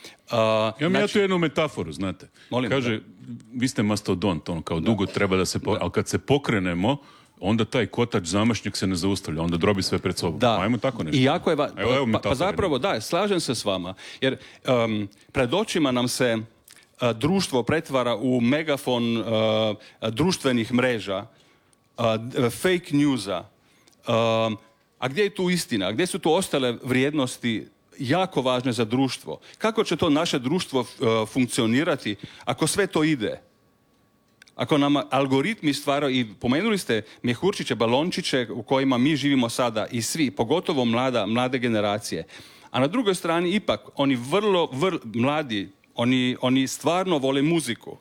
Ja tu jednu metaforu, znate. Molim, kaže, vi ste mastodont, kao dugo treba da se... Ali kad se pokrenemo, onda taj kotač zamašnjak se ne zaustavlja, onda drobi sve pred sobom. Da. Ajmo tako nešto. I jako je pa zapravo, da, slažem se s vama. Jer pred očima nam se društvo pretvara u megafon društvenih mreža, fake newsa. A gdje je tu istina? Gdje su tu ostale vrijednosti jako važne za društvo? Kako će to naše društvo funkcionirati ako sve to ide? Ako nam algoritmi stvaraju, i pomenuli ste mjehurčiće, balončiće u kojima mi živimo sada i svi, pogotovo mlade generacije. A na drugoj strani ipak, oni vrlo mladi, oni stvarno vole muziku.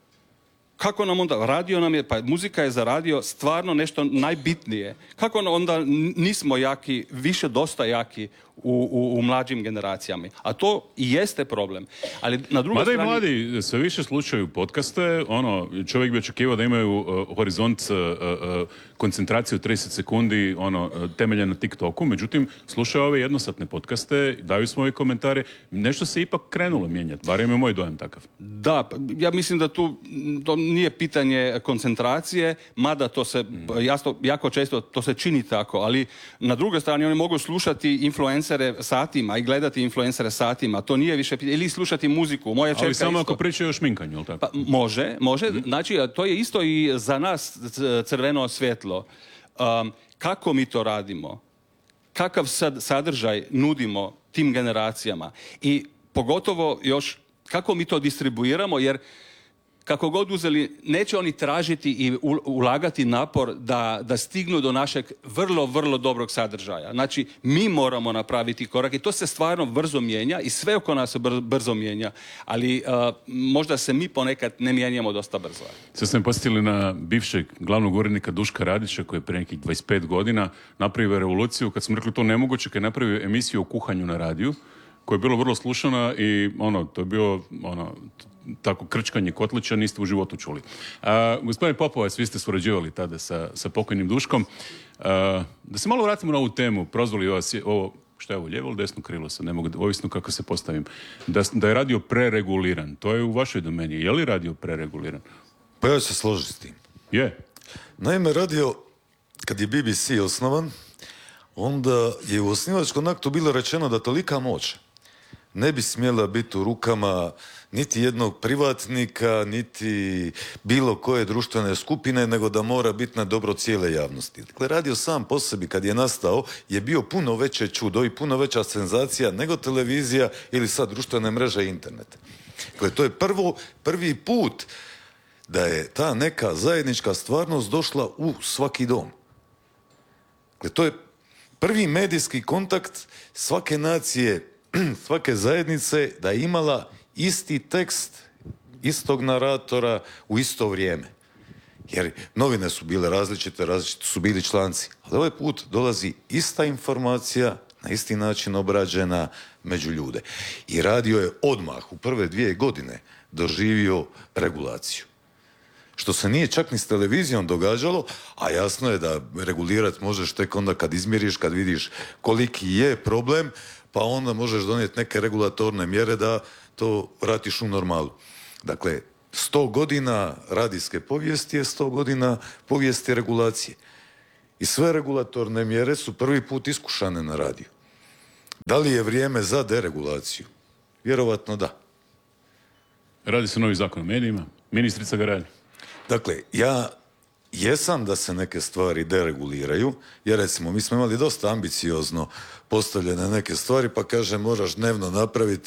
Kako nam onda, radio nam je, pa muzika je za radio stvarno nešto najbitnije. Kako onda nismo jaki, više dosta jaki u mlađim generacijama? A to i jeste problem. Ali na drugoj strani... Mada i mladi sve više slušaju podcaste, čovjek bi očekivao da imaju horizont koncentracije od 30 sekundi, temeljen na TikToku, međutim, slušaju ove jednosatne podcaste, daju svoje komentare, nešto se ipak krenulo mijenjati, barem je moj dojam takav. Da, ja mislim da to nije pitanje koncentracije, mada to se, jako često to se čini tako, ali na drugoj strani oni mogu slušati influencere satima i gledati influencere satima, to nije više pitanje, ili slušati muziku. Moja čerka ali samo isto, ako pričaju o šminkanju, ili tako? Pa, može, znači to je isto i za nas crveno svjetlo. Kako mi to radimo? Kakav sadržaj nudimo tim generacijama? I pogotovo još kako mi to distribuiramo, jer kako god uzeli, neće oni tražiti i ulagati napor da stignu do našeg vrlo, vrlo dobrog sadržaja. Znači, mi moramo napraviti korak i to se stvarno brzo mijenja i sve oko nas se brzo mijenja, ali možda se mi ponekad ne mijenjamo dosta brzo. Sad smo posjetili na bivšeg glavnog urednika Duška Radića, koji je prije nekih 25 godina napravio revoluciju, kad smo rekli to nemoguće, kad je napravio emisiju o kuhanju na radiju, koja je bilo vrlo slušana i to je bio tako krčkanje kotlića niste u životu čuli. Gospodin Popovac, vi ste surađivali tada sa pokojnim Duškom. Da se malo vratimo na ovu temu, prozvali vas ovo, šta je ovo, lijevo ili desno krilo, sad ne mogu, ovisno kako se postavim, da je radio prereguliran. To je u vašoj domeni. Je li radio prereguliran? Pa ja ću se složiti s tim. Je. Naime, radio, kad je BBC osnovan, onda je u osnivačkom aktu bilo rečeno da tolika moć ne bi smjela biti u rukama niti jednog privatnika, niti bilo koje društvene skupine, nego da mora biti na dobro cijele javnosti. Dakle, radio sam po sebi kad je nastao je bio puno veće čudo i puno veća senzacija nego televizija ili sad društvene mreže i internet. Dakle, to je prvi put da je ta neka zajednička stvarnost došla u svaki dom. Dakle, to je prvi medijski kontakt svake nacije, svake zajednice da je imala isti tekst istog naratora u isto vrijeme. Jer novine su bile različite su bili članci. Ali ovaj put dolazi ista informacija, na isti način obrađena među ljude. I radio je odmah u prve 2 godine doživio regulaciju. Što se nije čak ni s televizijom događalo, a jasno je da regulirati možeš tek onda kad izmjeriš, kad vidiš koliki je problem, pa onda možeš donijeti neke regulatorne mjere da to vratiš u normalu. Dakle, 100 godina radijske povijesti je 100 godina povijesti regulacije. I sve regulatorne mjere su prvi put iskušane na radiju. Da li je vrijeme za deregulaciju? Vjerovatno da. Radi se novi zakon o medijima. Ministrica ga radi. Dakle, ja jesam da se neke stvari dereguliraju, jer recimo mi smo imali dosta ambiciozno postavljene neke stvari, pa kaže moraš dnevno napraviti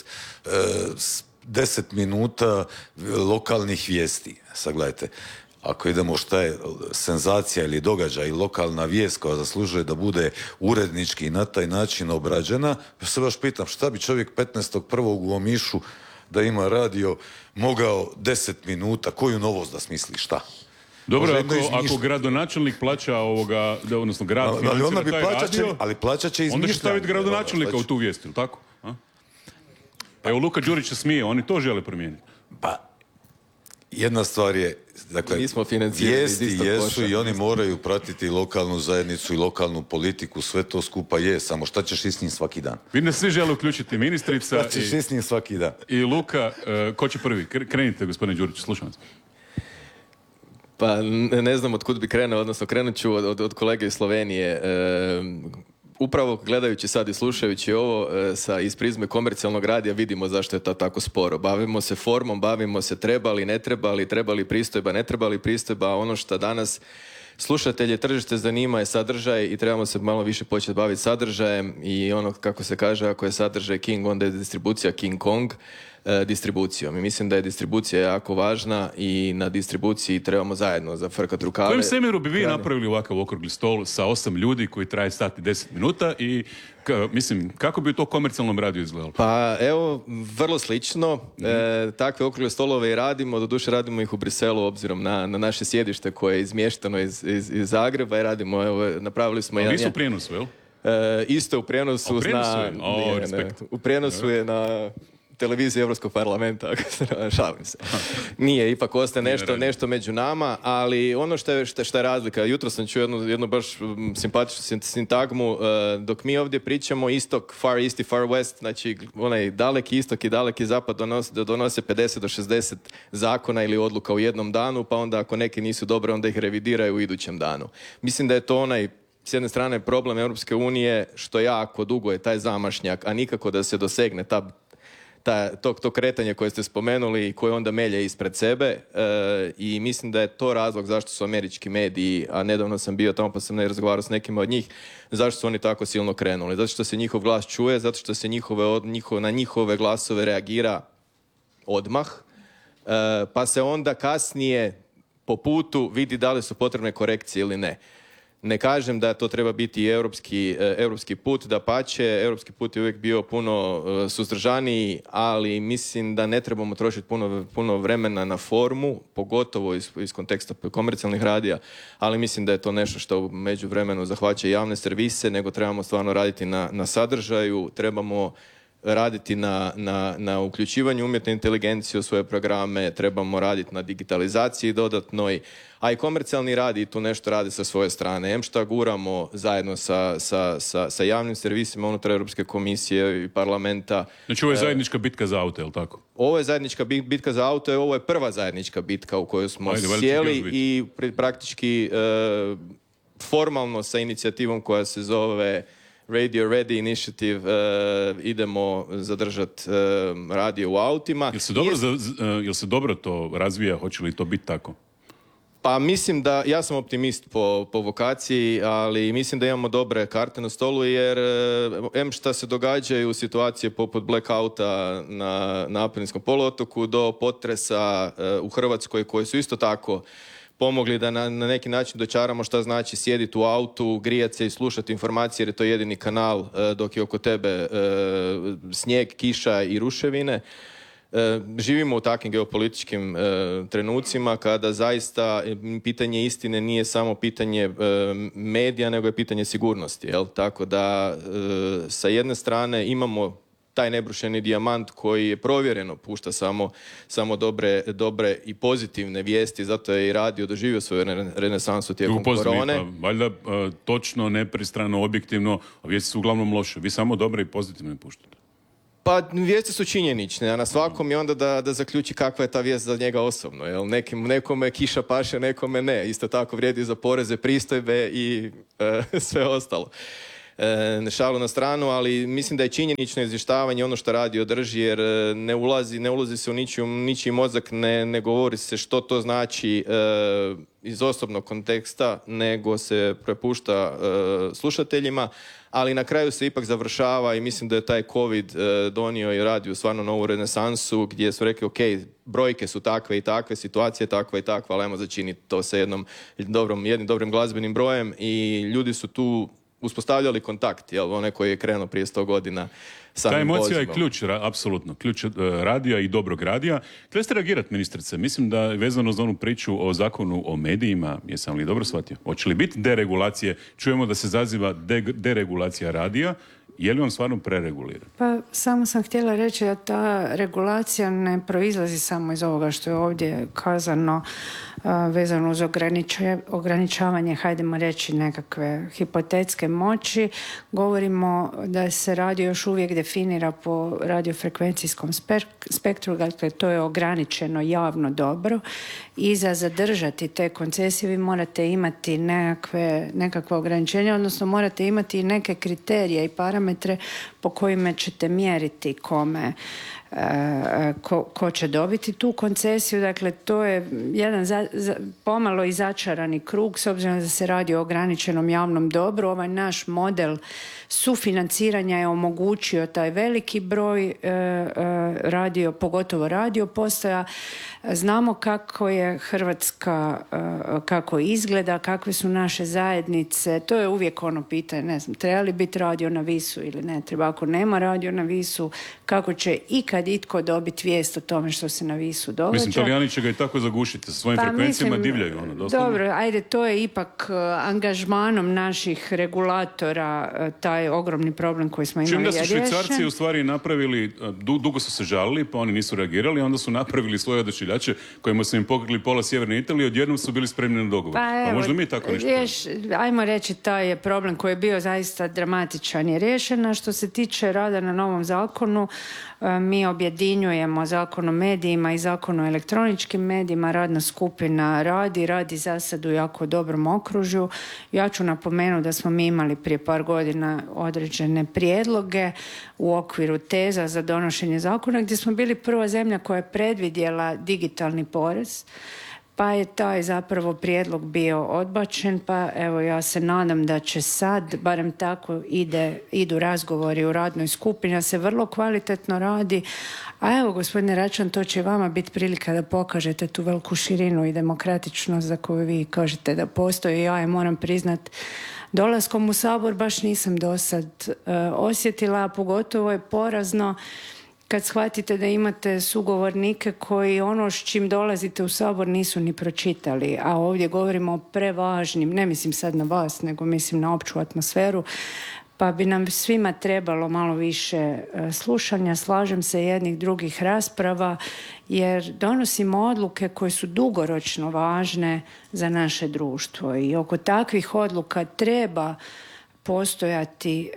10 minuta lokalnih vijesti. Sad gledajte, ako idemo šta je senzacija ili događaj, lokalna vijest koja zaslužuje da bude urednički i na taj način obrađena, ja se baš pitam šta bi čovjek 15.1. u Omišu da ima radio mogao 10 minuta, koju novost da smisli, šta? Dobro, ako gradonačelnik plaća ovoga, odnosno grad financira taj radio, ali plaćat će izmišljanje. Onda će staviti gradonačelnika u tu vijest, ili tako? Evo Luka Đurić se smije, oni to žele promijeniti. Pa, jedna stvar je, dakle, vijesti jesu i oni moraju pratiti lokalnu zajednicu i lokalnu politiku, sve to skupa je, samo šta ćeš s njim svaki dan? Vidim da svi žele uključiti ministrica. Šta ćeš s njim svaki dan? I Luka, ko će prvi? Krenite, gospodine Đurić, slušam vas. Pa ne znam od kud bi krenuo, odnosno krenut ću od kolege iz Slovenije. Upravo gledajući sad i slušajući ovo iz prizme komercijalnog radija vidimo zašto je to tako sporo. Bavimo se formom, bavimo se trebali, ne trebali, trebali pristojba, ne trebali pristojba, a ono što danas slušatelje tržište zanima je sadržaj i trebamo se malo više početi baviti sadržajem i ono kako se kaže, ako je sadržaj King, onda je distribucija King Kong distribucijom. I mislim da je distribucija jako važna i na distribuciji trebamo zajedno zafrkati rukave. U kojem svemiru bi vi napravili ovakav okrugli stol sa 8 ljudi koji traje sat i 10 minuta i mislim, kako bi to komercijalnom radiju izgledalo? Pa evo, vrlo slično. Takve okrugle stolove i radimo, doduše radimo ih u Briselu obzirom na naše sjedište koje je izmješteno iz Zagreba i radimo, evo, napravili smo jedan... Vi su u prijenosu, jel? Isto u prijenosu. U prijenosu je na televiziji Europskog parlamenta, šalim se. Nije, ipak ostaje nešto među nama, ali ono što je razlika, jutro sam čuo jednu baš simpatičnu sintagmu, dok mi ovdje pričamo istok, far east i far west, znači onaj daleki istok i daleki zapad donose 50 do 60 zakona ili odluka u jednom danu, pa onda ako neki nisu dobre, onda ih revidiraju u idućem danu. Mislim da je to onaj s jedne strane problem Europske unije, što jako dugo je taj zamašnjak, a nikako da se dosegne to kretanje koje ste spomenuli i koje onda melje ispred sebe i mislim da je to razlog zašto su američki mediji, a nedavno sam bio tamo pa sam razgovarao s nekima od njih, zašto su oni tako silno krenuli. Zato što se njihov glas čuje, zato što se na njihove glasove reagira odmah, pa se onda kasnije po putu vidi da li su potrebne korekcije ili ne. Ne kažem da to treba biti europski put, dapače, europski put je uvijek bio puno suzdržaniji, ali mislim da ne trebamo trošiti puno vremena na formu, pogotovo iz konteksta komercijalnih radija, ali mislim da je to nešto što u međuvremenu zahvaća javne servise, nego trebamo stvarno raditi na sadržaju, trebamo raditi na uključivanju umjetne inteligencije u svoje programe, trebamo raditi na digitalizaciji dodatnoj, a i komercijalni radi tu nešto radi sa svoje strane. Šta guramo zajedno sa javnim servisima unutar Europske komisije i parlamenta. Znači ovo je zajednička bitka za auto, je li tako? Ovo je zajednička bitka za auto i ovo je prva zajednička bitka u kojoj smo sjeli i praktički formalno sa inicijativom koja se zove Radio Ready Initiative idemo zadržati radio u autima. Jel se dobro to razvija? Hoće li to biti tako? Pa mislim da, ja sam optimist po vokaciji, ali mislim da imamo dobre karte na stolu jer šta se događaju situacije poput blackouta na Apeninskom poluotoku do potresa u Hrvatskoj koji su isto tako pomogli da na neki način dočaramo šta znači sjediti u autu, grijati se i slušati informacije jer je to jedini kanal dok je oko tebe snijeg, kiša i ruševine. Živimo u takvim geopolitičkim trenucima kada zaista pitanje istine nije samo pitanje medija, nego je pitanje sigurnosti. Jel? Tako da sa jedne strane imamo taj nebrušeni dijamant koji je provjereno pušta samo dobre i pozitivne vijesti, zato je i radio doživio svoju renesansu tijekom korone. Pa, valjda točno, nepristrano, objektivno, a vijesti su uglavnom loše. Vi samo dobre i pozitivne puštate. Pa vijesti su činjenične, a na svakom je onda da zaključi kakva je ta vijest za njega osobno. Jel? Nekome kiša paše, nekome ne. Isto tako vrijedi za poreze, pristojbe i sve ostalo. Šalu na stranu, ali mislim da je činjenično izvještavanje ono što radio drži, jer ne ulazi se u ničiji mozak, ne govori se što to znači iz osobnog konteksta, nego se prepušta slušateljima, ali na kraju se ipak završava i mislim da je taj COVID donio i radio stvarno novu renesansu gdje su rekli ok, brojke su takve i takve, situacija je takva i takva, ali ajmo začiniti to sa jednim dobrim glazbenim brojem i ljudi su tu uspostavljali kontakt, jel, onaj koji je krenuo prije 100 godina. Ta emocija je ključ, apsolutno, ključ radija i dobrog radija. Htjeli ste reagirati, ministrice? Mislim da je vezano za onu priču o zakonu o medijima, jesam li dobro shvatio? Hoće li biti deregulacije? Čujemo da se zaziva deregulacija radija. Je li on stvarno prereguliran? Pa samo sam htjela reći da ta regulacija ne proizlazi samo iz ovoga što je ovdje kazano vezano uz ograničavanje, hajdemo reći, nekakve hipotetske moći. Govorimo da se radio još uvijek definira po radiofrekvencijskom spektru, dakle to je ograničeno javno dobro i za zadržati te koncesije vi morate imati nekakve ograničenja, odnosno morate imati neke kriterije i parametre po kojima ćete mjeriti kome ko će dobiti tu koncesiju. Dakle, to je jedan pomalo i začarani krug, s obzirom da se radi o ograničenom javnom dobru. Ovaj naš model sufinanciranja je omogućio taj veliki broj pogotovo radio postaja. Znamo kako je Hrvatska, kako izgleda, kakve su naše zajednice. To je uvijek ono pitanje, ne znam, treba li biti radio na Visu ili ne treba. Ako nema radio na Visu, kako će ikad itko dobiti vijest o tome što se na Visu događa? Mislim, Talijani će ga i tako zagušiti sa svojim frekvencijama, divljaju ono, doslovno. Dobro, ajde, to je ipak angažmanom naših regulatora taj ogromni problem koji smo imali Čim da su riješen. Švicarci u stvari napravili, dugo su se žalili, pa oni nisu reagirali, onda su napravili svoje odašiljače kojima su im pokrili pola sjeverne Italije, odjednom su bili spremni na dogovor. Pa možda mi tako nešto. Ajmo reći, taj je problem koji je bio zaista dramatičan je riješen. A što se tiče rada na novom zakonu, mi objedinjujemo zakon o medijima i zakon o elektroničkim medijima. Radna skupina radi za sad u jako dobrom okružju. Ja ću napomenuti da smo mi imali prije par godina određene prijedloge u okviru teza za donošenje zakona gdje smo bili prva zemlja koja je predvidjela digitalni porez, pa je taj zapravo prijedlog bio odbačen, pa evo ja se nadam da će sad, barem tako idu razgovori u radnoj skupini, da se vrlo kvalitetno radi, a evo gospodine Račan, to će vama biti prilika da pokažete tu veliku širinu i demokratičnost za koju vi kažete da postoji. Ja je moram priznat, dolaskom u Sabor baš nisam do sad osjetila, a pogotovo je porazno kad shvatite da imate sugovornike koji ono s čim dolazite u Sabor nisu ni pročitali, a ovdje govorimo o prevažnim, ne mislim sad na vas, nego mislim na opću atmosferu, pa bi nam svima trebalo malo više slušanja, slažem se, jednih drugih rasprava, jer donosimo odluke koje su dugoročno važne za naše društvo i oko takvih odluka treba postojati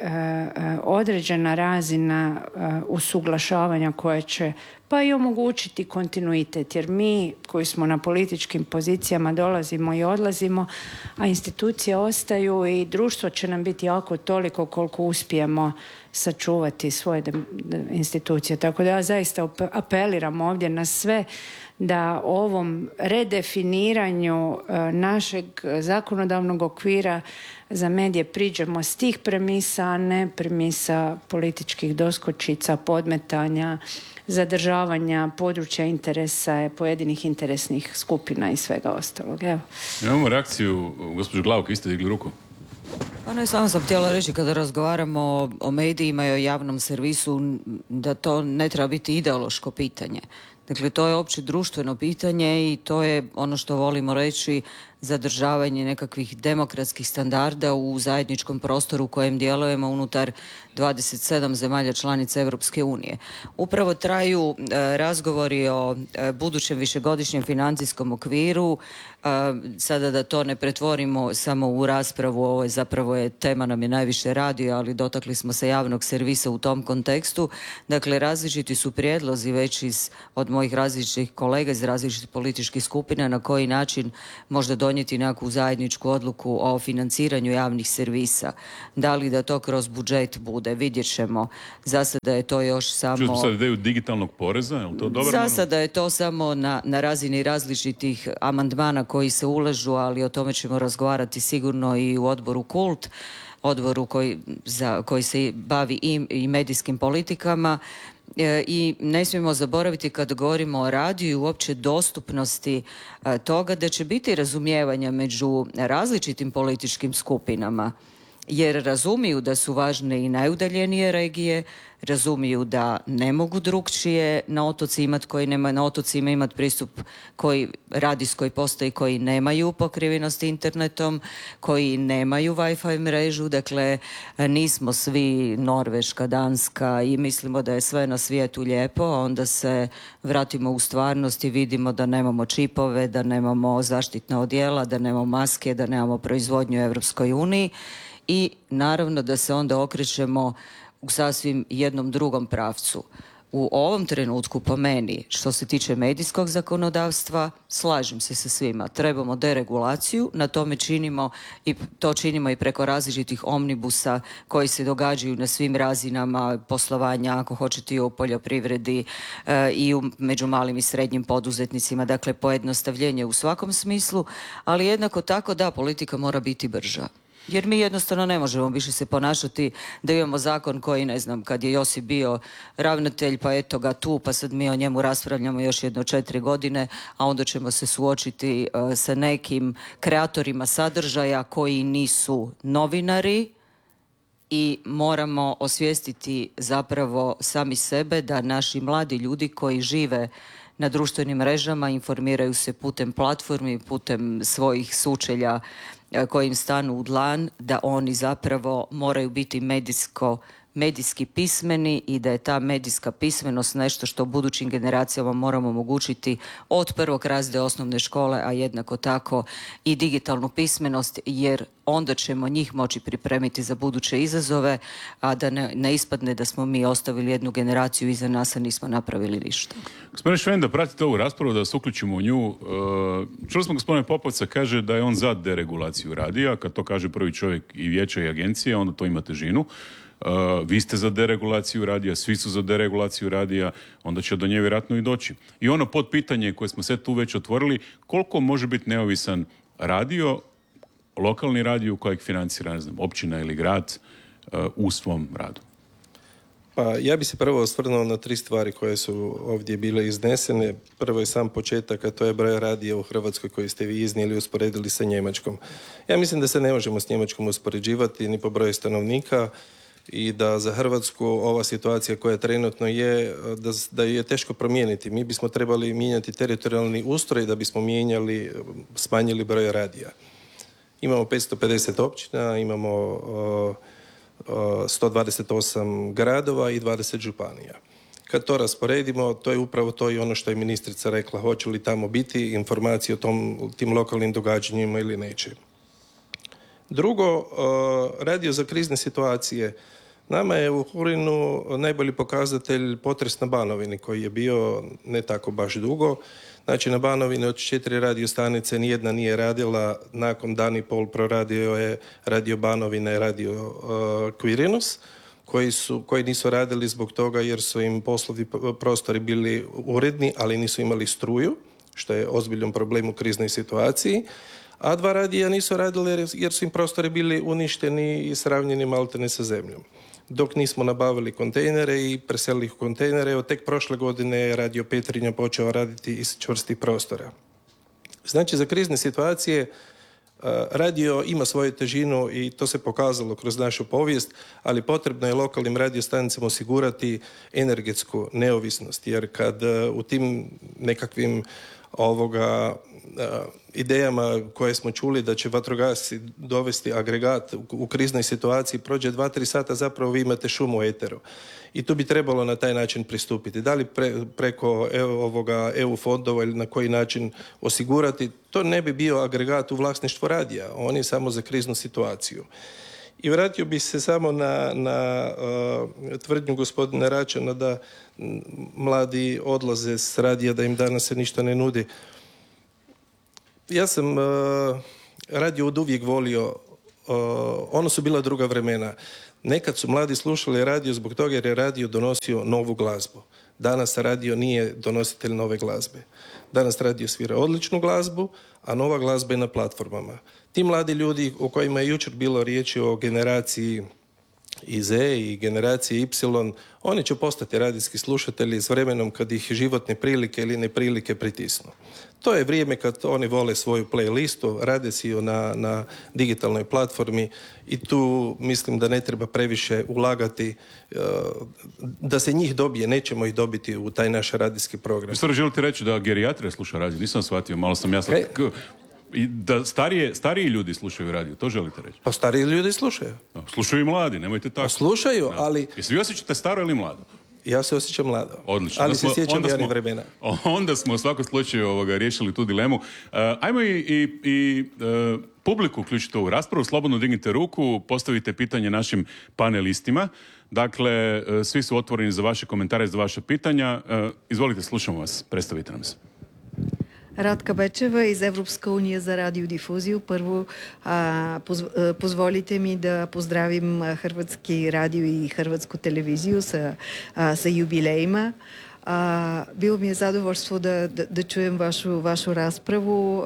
određena razina usuglašavanja koja će pa i omogućiti kontinuitet, jer mi koji smo na političkim pozicijama dolazimo i odlazimo, a institucije ostaju i društvo će nam biti jako toliko koliko uspijemo sačuvati svoje institucije. Tako da ja zaista apeliram ovdje na sve da ovom redefiniranju našeg zakonodavnog okvira za medije priđemo s tih premisa, a ne premisa političkih doskočica, podmetanja, zadržavanja područja interesa pojedinih interesnih skupina i svega ostalog. Evo. Imamo reakciju, gospođo Glauk, vi ste digli ruku. Pa ne, samo sam htjela reći kada razgovaramo o medijima i o javnom servisu da to ne treba biti ideološko pitanje. Dakle, to je opće društveno pitanje i to je ono što volimo reći zadržavanje nekakvih demokratskih standarda u zajedničkom prostoru u kojem djelujemo unutar 27 zemalja članica Europske unije. Upravo traju razgovori o budućem višegodišnjem financijskom okviru. Sada da to ne pretvorimo samo u raspravu, ovo je zapravo tema nam je najviše radio, ali dotakli smo se javnog servisa u tom kontekstu. Dakle, različiti su prijedlozi već od mojih različitih kolega iz različitih političkih skupina na koji način možda donijeti nekakvu zajedničku odluku o financiranju javnih servisa. Da li da to kroz budžet bude, vidjet ćemo. Za sada je to još samo... Čuo smo sad ideju digitalnog poreza, je li to dobro? Za sada je to samo na razini različitih amandmana koji se ulažu, ali o tome ćemo razgovarati sigurno i u odboru KULT, odboru koji se bavi i medijskim politikama. I ne smijemo zaboraviti kad govorimo o radiju i uopće dostupnosti toga da će biti razumijevanja među različitim političkim skupinama, jer razumiju da su važne i najudaljenije regije, razumiju da ne mogu drugčije na otoci imati koji nema na otocima imati pristup koji radijskoj postaji koji nemaju pokrivenost internetom, koji nemaju Wi-Fi mrežu, dakle nismo svi Norveška, Danska i mislimo da je sve na svijetu lijepo, a onda se vratimo u stvarnost i vidimo da nemamo čipove, da nemamo zaštitna odjela, da nemamo maske, da nemamo proizvodnju u Europskoj uniji i naravno da se onda okrećemo u sasvim jednom drugom pravcu. U ovom trenutku, po meni, što se tiče medijskog zakonodavstva, slažem se sa svima. Trebamo deregulaciju, na tome činimo i preko različitih omnibusa koji se događaju na svim razinama poslovanja, ako hoćete i u poljoprivredi i među malim i srednjim poduzetnicima. Dakle, pojednostavljenje u svakom smislu, ali jednako tako da politika mora biti brža. Jer mi jednostavno ne možemo više se ponašati da imamo zakon koji, ne znam, kad je Josip bio ravnatelj, pa eto ga tu, pa sad mi o njemu raspravljamo još 4 godine, a onda ćemo se suočiti sa nekim kreatorima sadržaja koji nisu novinari i moramo osvijestiti zapravo sami sebe da naši mladi ljudi koji žive na društvenim mrežama informiraju se putem platformi, putem svojih sučelja koji im stanu u dlan, da oni zapravo moraju biti medijski pismeni i da je ta medijska pismenost nešto što budućim generacijama moramo omogućiti od prvog razreda osnovne škole, a jednako tako i digitalnu pismenost, jer onda ćemo njih moći pripremiti za buduće izazove, a da ne ispadne da smo mi ostavili jednu generaciju iza nas, a nismo napravili ništa. Gospodine Šven, da pratite ovu raspravu, da se uključimo u nju. Čuli smo gospodine Popovca kaže da je on za deregulaciju radija. Kad to kaže prvi čovjek i vijeća i agencije, onda to ima težinu. Vi ste za deregulaciju radija, svi su za deregulaciju radija, onda će do nje vjerojatno i doći. I ono podpitanje koje smo sad tu već otvorili, koliko može biti neovisan radio, lokalni radio kojeg financira, ne znam, općina ili grad u svom radu? Pa ja bi se prvo osvrnuo na 3 stvari koje su ovdje bile iznesene. Prvo je sam početak, a to je broj radija u Hrvatskoj koji ste vi iznijeli i usporedili sa Njemačkom. Ja mislim da se ne možemo s Njemačkom uspoređivati ni po broju stanovnika i da za Hrvatsku ova situacija koja trenutno je, da je teško promijeniti. Mi bismo trebali mijenjati teritorijalni ustroj da bismo smanjili broj radija. Imamo 550 općina, imamo 128 gradova i 20 županija. Kad to rasporedimo, to je upravo to i ono što je ministrica rekla, hoće li tamo biti informacije o tim lokalnim događanjima ili neće. Drugo, radio za krizne situacije. Nama je u Hurinu najbolji pokazatelj potres na Banovini koji je bio ne tako baš dugo. Znači na Banovini od 4 radiostanice nijedna nije radila, nakon dan i pol proradio je Radio Banovina i Radio Quirinus koji nisu radili zbog toga jer su im poslovni prostori bili uredni, ali nisu imali struju. što je ozbiljan problem u kriznoj situaciji, a 2 radija nisu radile jer su im prostori bili uništeni i sravnjeni maltene sa zemljom. Dok nismo nabavili kontejnere i preselili ih u kontejnere, evo tek prošle godine je Radio Petrinja počeo raditi iz čvrstih prostora. Znači, za krizne situacije radio ima svoju težinu i to se pokazalo kroz našu povijest, ali potrebno je lokalnim radiostanicama osigurati energetsku neovisnost, jer kad u tim nekakvim idejama koje smo čuli da će vatrogasci dovesti agregat u kriznoj situaciji, prođe 2-3 sata, zapravo vi imate šum u eteru. I tu bi trebalo na taj način pristupiti. Da li preko EU fondova ili na koji način osigurati, to ne bi bio agregat u vlasništvu radija, on je samo za kriznu situaciju. I vratio bih se samo na tvrdnju gospodina Račana da mladi odlaze s radija, da im danas se ništa ne nudi. Ja sam radio od uvijek volio, ono su bila druga vremena. Nekad su mladi slušali radio zbog toga jer je radio donosio novu glazbu. Danas radio nije donositelj nove glazbe. Danas radio svira odličnu glazbu, a nova glazba je na platformama. Ti mladi ljudi o kojima je jučer bilo riječi o generaciji Z i generaciji Y, oni će postati radijski slušatelji s vremenom kad ih životne prilike ili neprilike pritisnu. To je vrijeme kad oni vole svoju playlistu, rade si ju na digitalnoj platformi i tu mislim da ne treba previše ulagati da se njih dobije, nećemo ih dobiti u taj naš radijski program. Stvarno želite reći da gerijatrija sluša radio? Nisam shvatio, malo sam jasno. I da stariji ljudi slušaju radio, to želite reći? Pa stariji ljudi slušaju. Slušaju i mladi, nemojte tako. Pa slušaju, ali... Jesi vi osjećate staro ili mlado? Ja se osjećam mlado. Odlično. Ali se sjećam javnih vremena. Onda smo u svakom slučaju riješili tu dilemu. Ajmo i publiku uključiti u raspravu. Slobodno dignite ruku, postavite pitanje našim panelistima. Dakle, svi su otvoreni za vaše komentare, za vaše pitanja. Izvolite, slušamo vas. Predstavite nam se. Радка Бечева из Европска уния за радиодифузию. Първо, позволите ми да поздравим Хрватски радио и Хрватску телевизiju sa jubilejima. Bilo mi je zadovoljstvo da čujem vašu raspravu.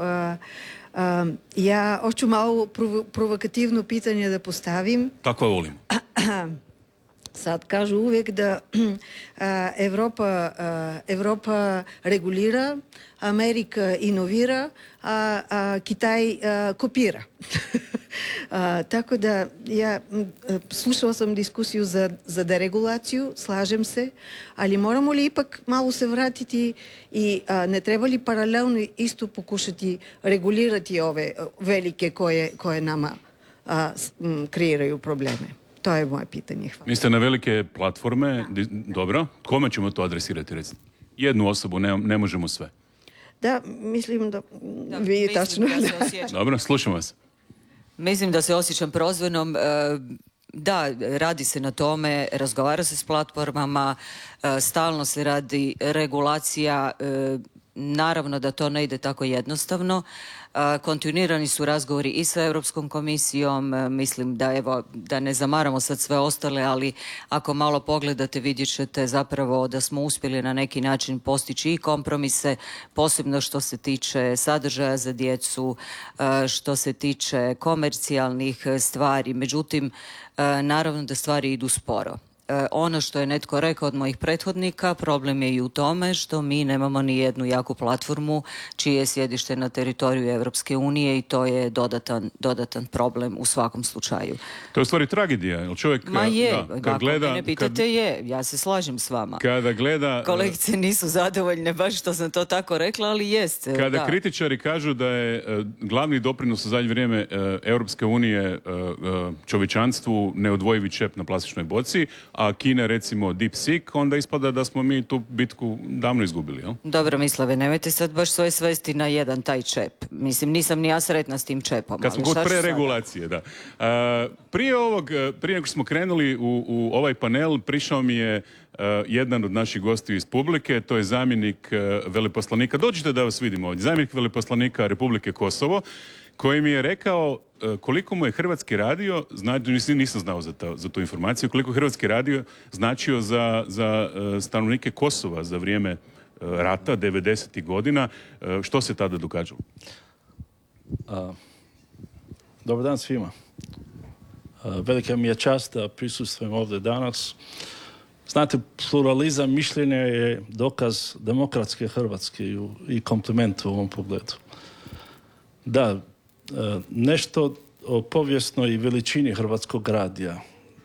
Ja hoću malo provokativno pitanje da postavim. Tako volim. Sad kažu uvijek da Evropa regulira, Amerika inovira, a Kitaj kopira. Tako da ja slušala sam diskusiju za deregulaciju, slažem se, ali moramo li ipak malo se vratiti i ne treba li paralelno isto pokušati regulirati ove velike koje nama kreiraju probleme? To je moje pitanje. Hvala. Mislite na velike platforme? Dobro. Kome ćemo to adresirati, recimo? Jednu osobu, ne možemo sve. Da, mislim da vi tačno... Dobro, slušam vas. Mislim da se osjećam prozvanom. Da, radi se na tome, razgovara se s platformama, stalno se radi regulacija. Naravno da to ne ide tako jednostavno. Kontinuirani su razgovori i sa Europskom komisijom. Mislim da ne zamaramo sad sve ostale, ali ako malo pogledate vidjet ćete zapravo da smo uspjeli na neki način postići i kompromise, posebno što se tiče sadržaja za djecu, što se tiče komercijalnih stvari. Međutim, naravno da stvari idu sporo. Ono što je netko rekao od mojih prethodnika, problem je i u tome što mi nemamo ni jednu jaku platformu čije je sjedište na teritoriju Europske unije i to je dodatan problem u svakom slučaju. To je u stvari tragedija, jer čovjek... Ma je, ako mene pitate je, ja se slažem s vama. Kada gleda... Kolegice nisu zadovoljne baš što sam to tako rekla, ali jest. Kada kritičari kažu da je glavni doprinos u zadnje vrijeme Europske unije čovječanstvu neodvojivi čep na plastičnoj boci, a Kina recimo DeepSeek, onda ispada da smo mi tu bitku davno izgubili, jel? Dobro, Mislave, nemojte sad baš svoje svesti na jedan taj čep. Mislim, nisam ni ja sretna s tim čepom. Kad smo kod preregulacije, da. Prije nego što smo krenuli u ovaj panel, prišao mi je jedan od naših gostiju iz publike, to je zamjenik veleposlanika, dođite da vas vidimo ovdje, zamjenik veleposlanika Republike Kosovo, koji mi je rekao koliko mu je Hrvatski radio, nisam znao za tu informaciju, koliko Hrvatski radio značio za stanovnike Kosova za vrijeme rata, 90. godina. Što se tada događalo? Dobar dan svima. Velika mi je čast da prisustvujem ovdje danas. Znate, pluralizam mišljenja je dokaz demokratske Hrvatske i kompliment u ovom pogledu. Da, nešto o povijesnoj veličini Hrvatskog radija.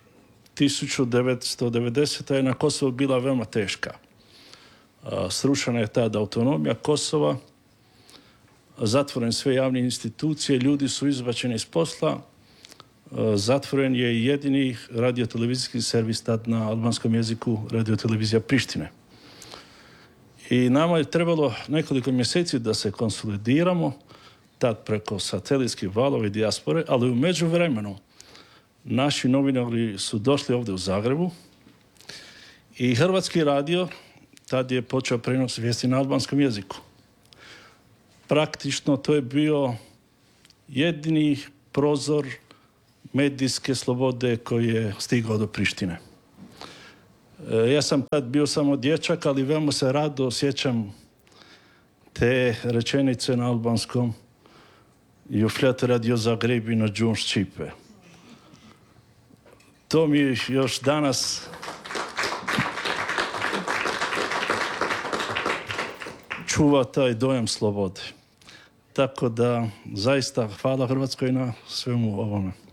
1990. je na Kosovu bila veoma teška. Srušena je tada autonomija Kosova, zatvoren sve javne institucije, ljudi su izbačeni iz posla, zatvoren je jedini radiotelevizijski servis tad na albanskom jeziku, radiotelevizija Prištine. I nama je trebalo nekoliko mjeseci da se konsolidiramo, tad preko satelitskih valova i dijaspore, ali u međuvremenu naši novinari su došli ovdje u Zagrebu i Hrvatski radio tad je počeo prenos vijesti na albanskom jeziku. Praktično to je bio jedini prozor medijske slobode koji je stigao do Prištine. Ja sam tad bio samo dječak, ali veoma se rado osjećam te rečenice na albanskom ju fljat radio Zagreb i na džun ščipe. To mi još danas čuva taj dojam slobode. Tako da zaista hvala Hrvatskoj na svemu ovome.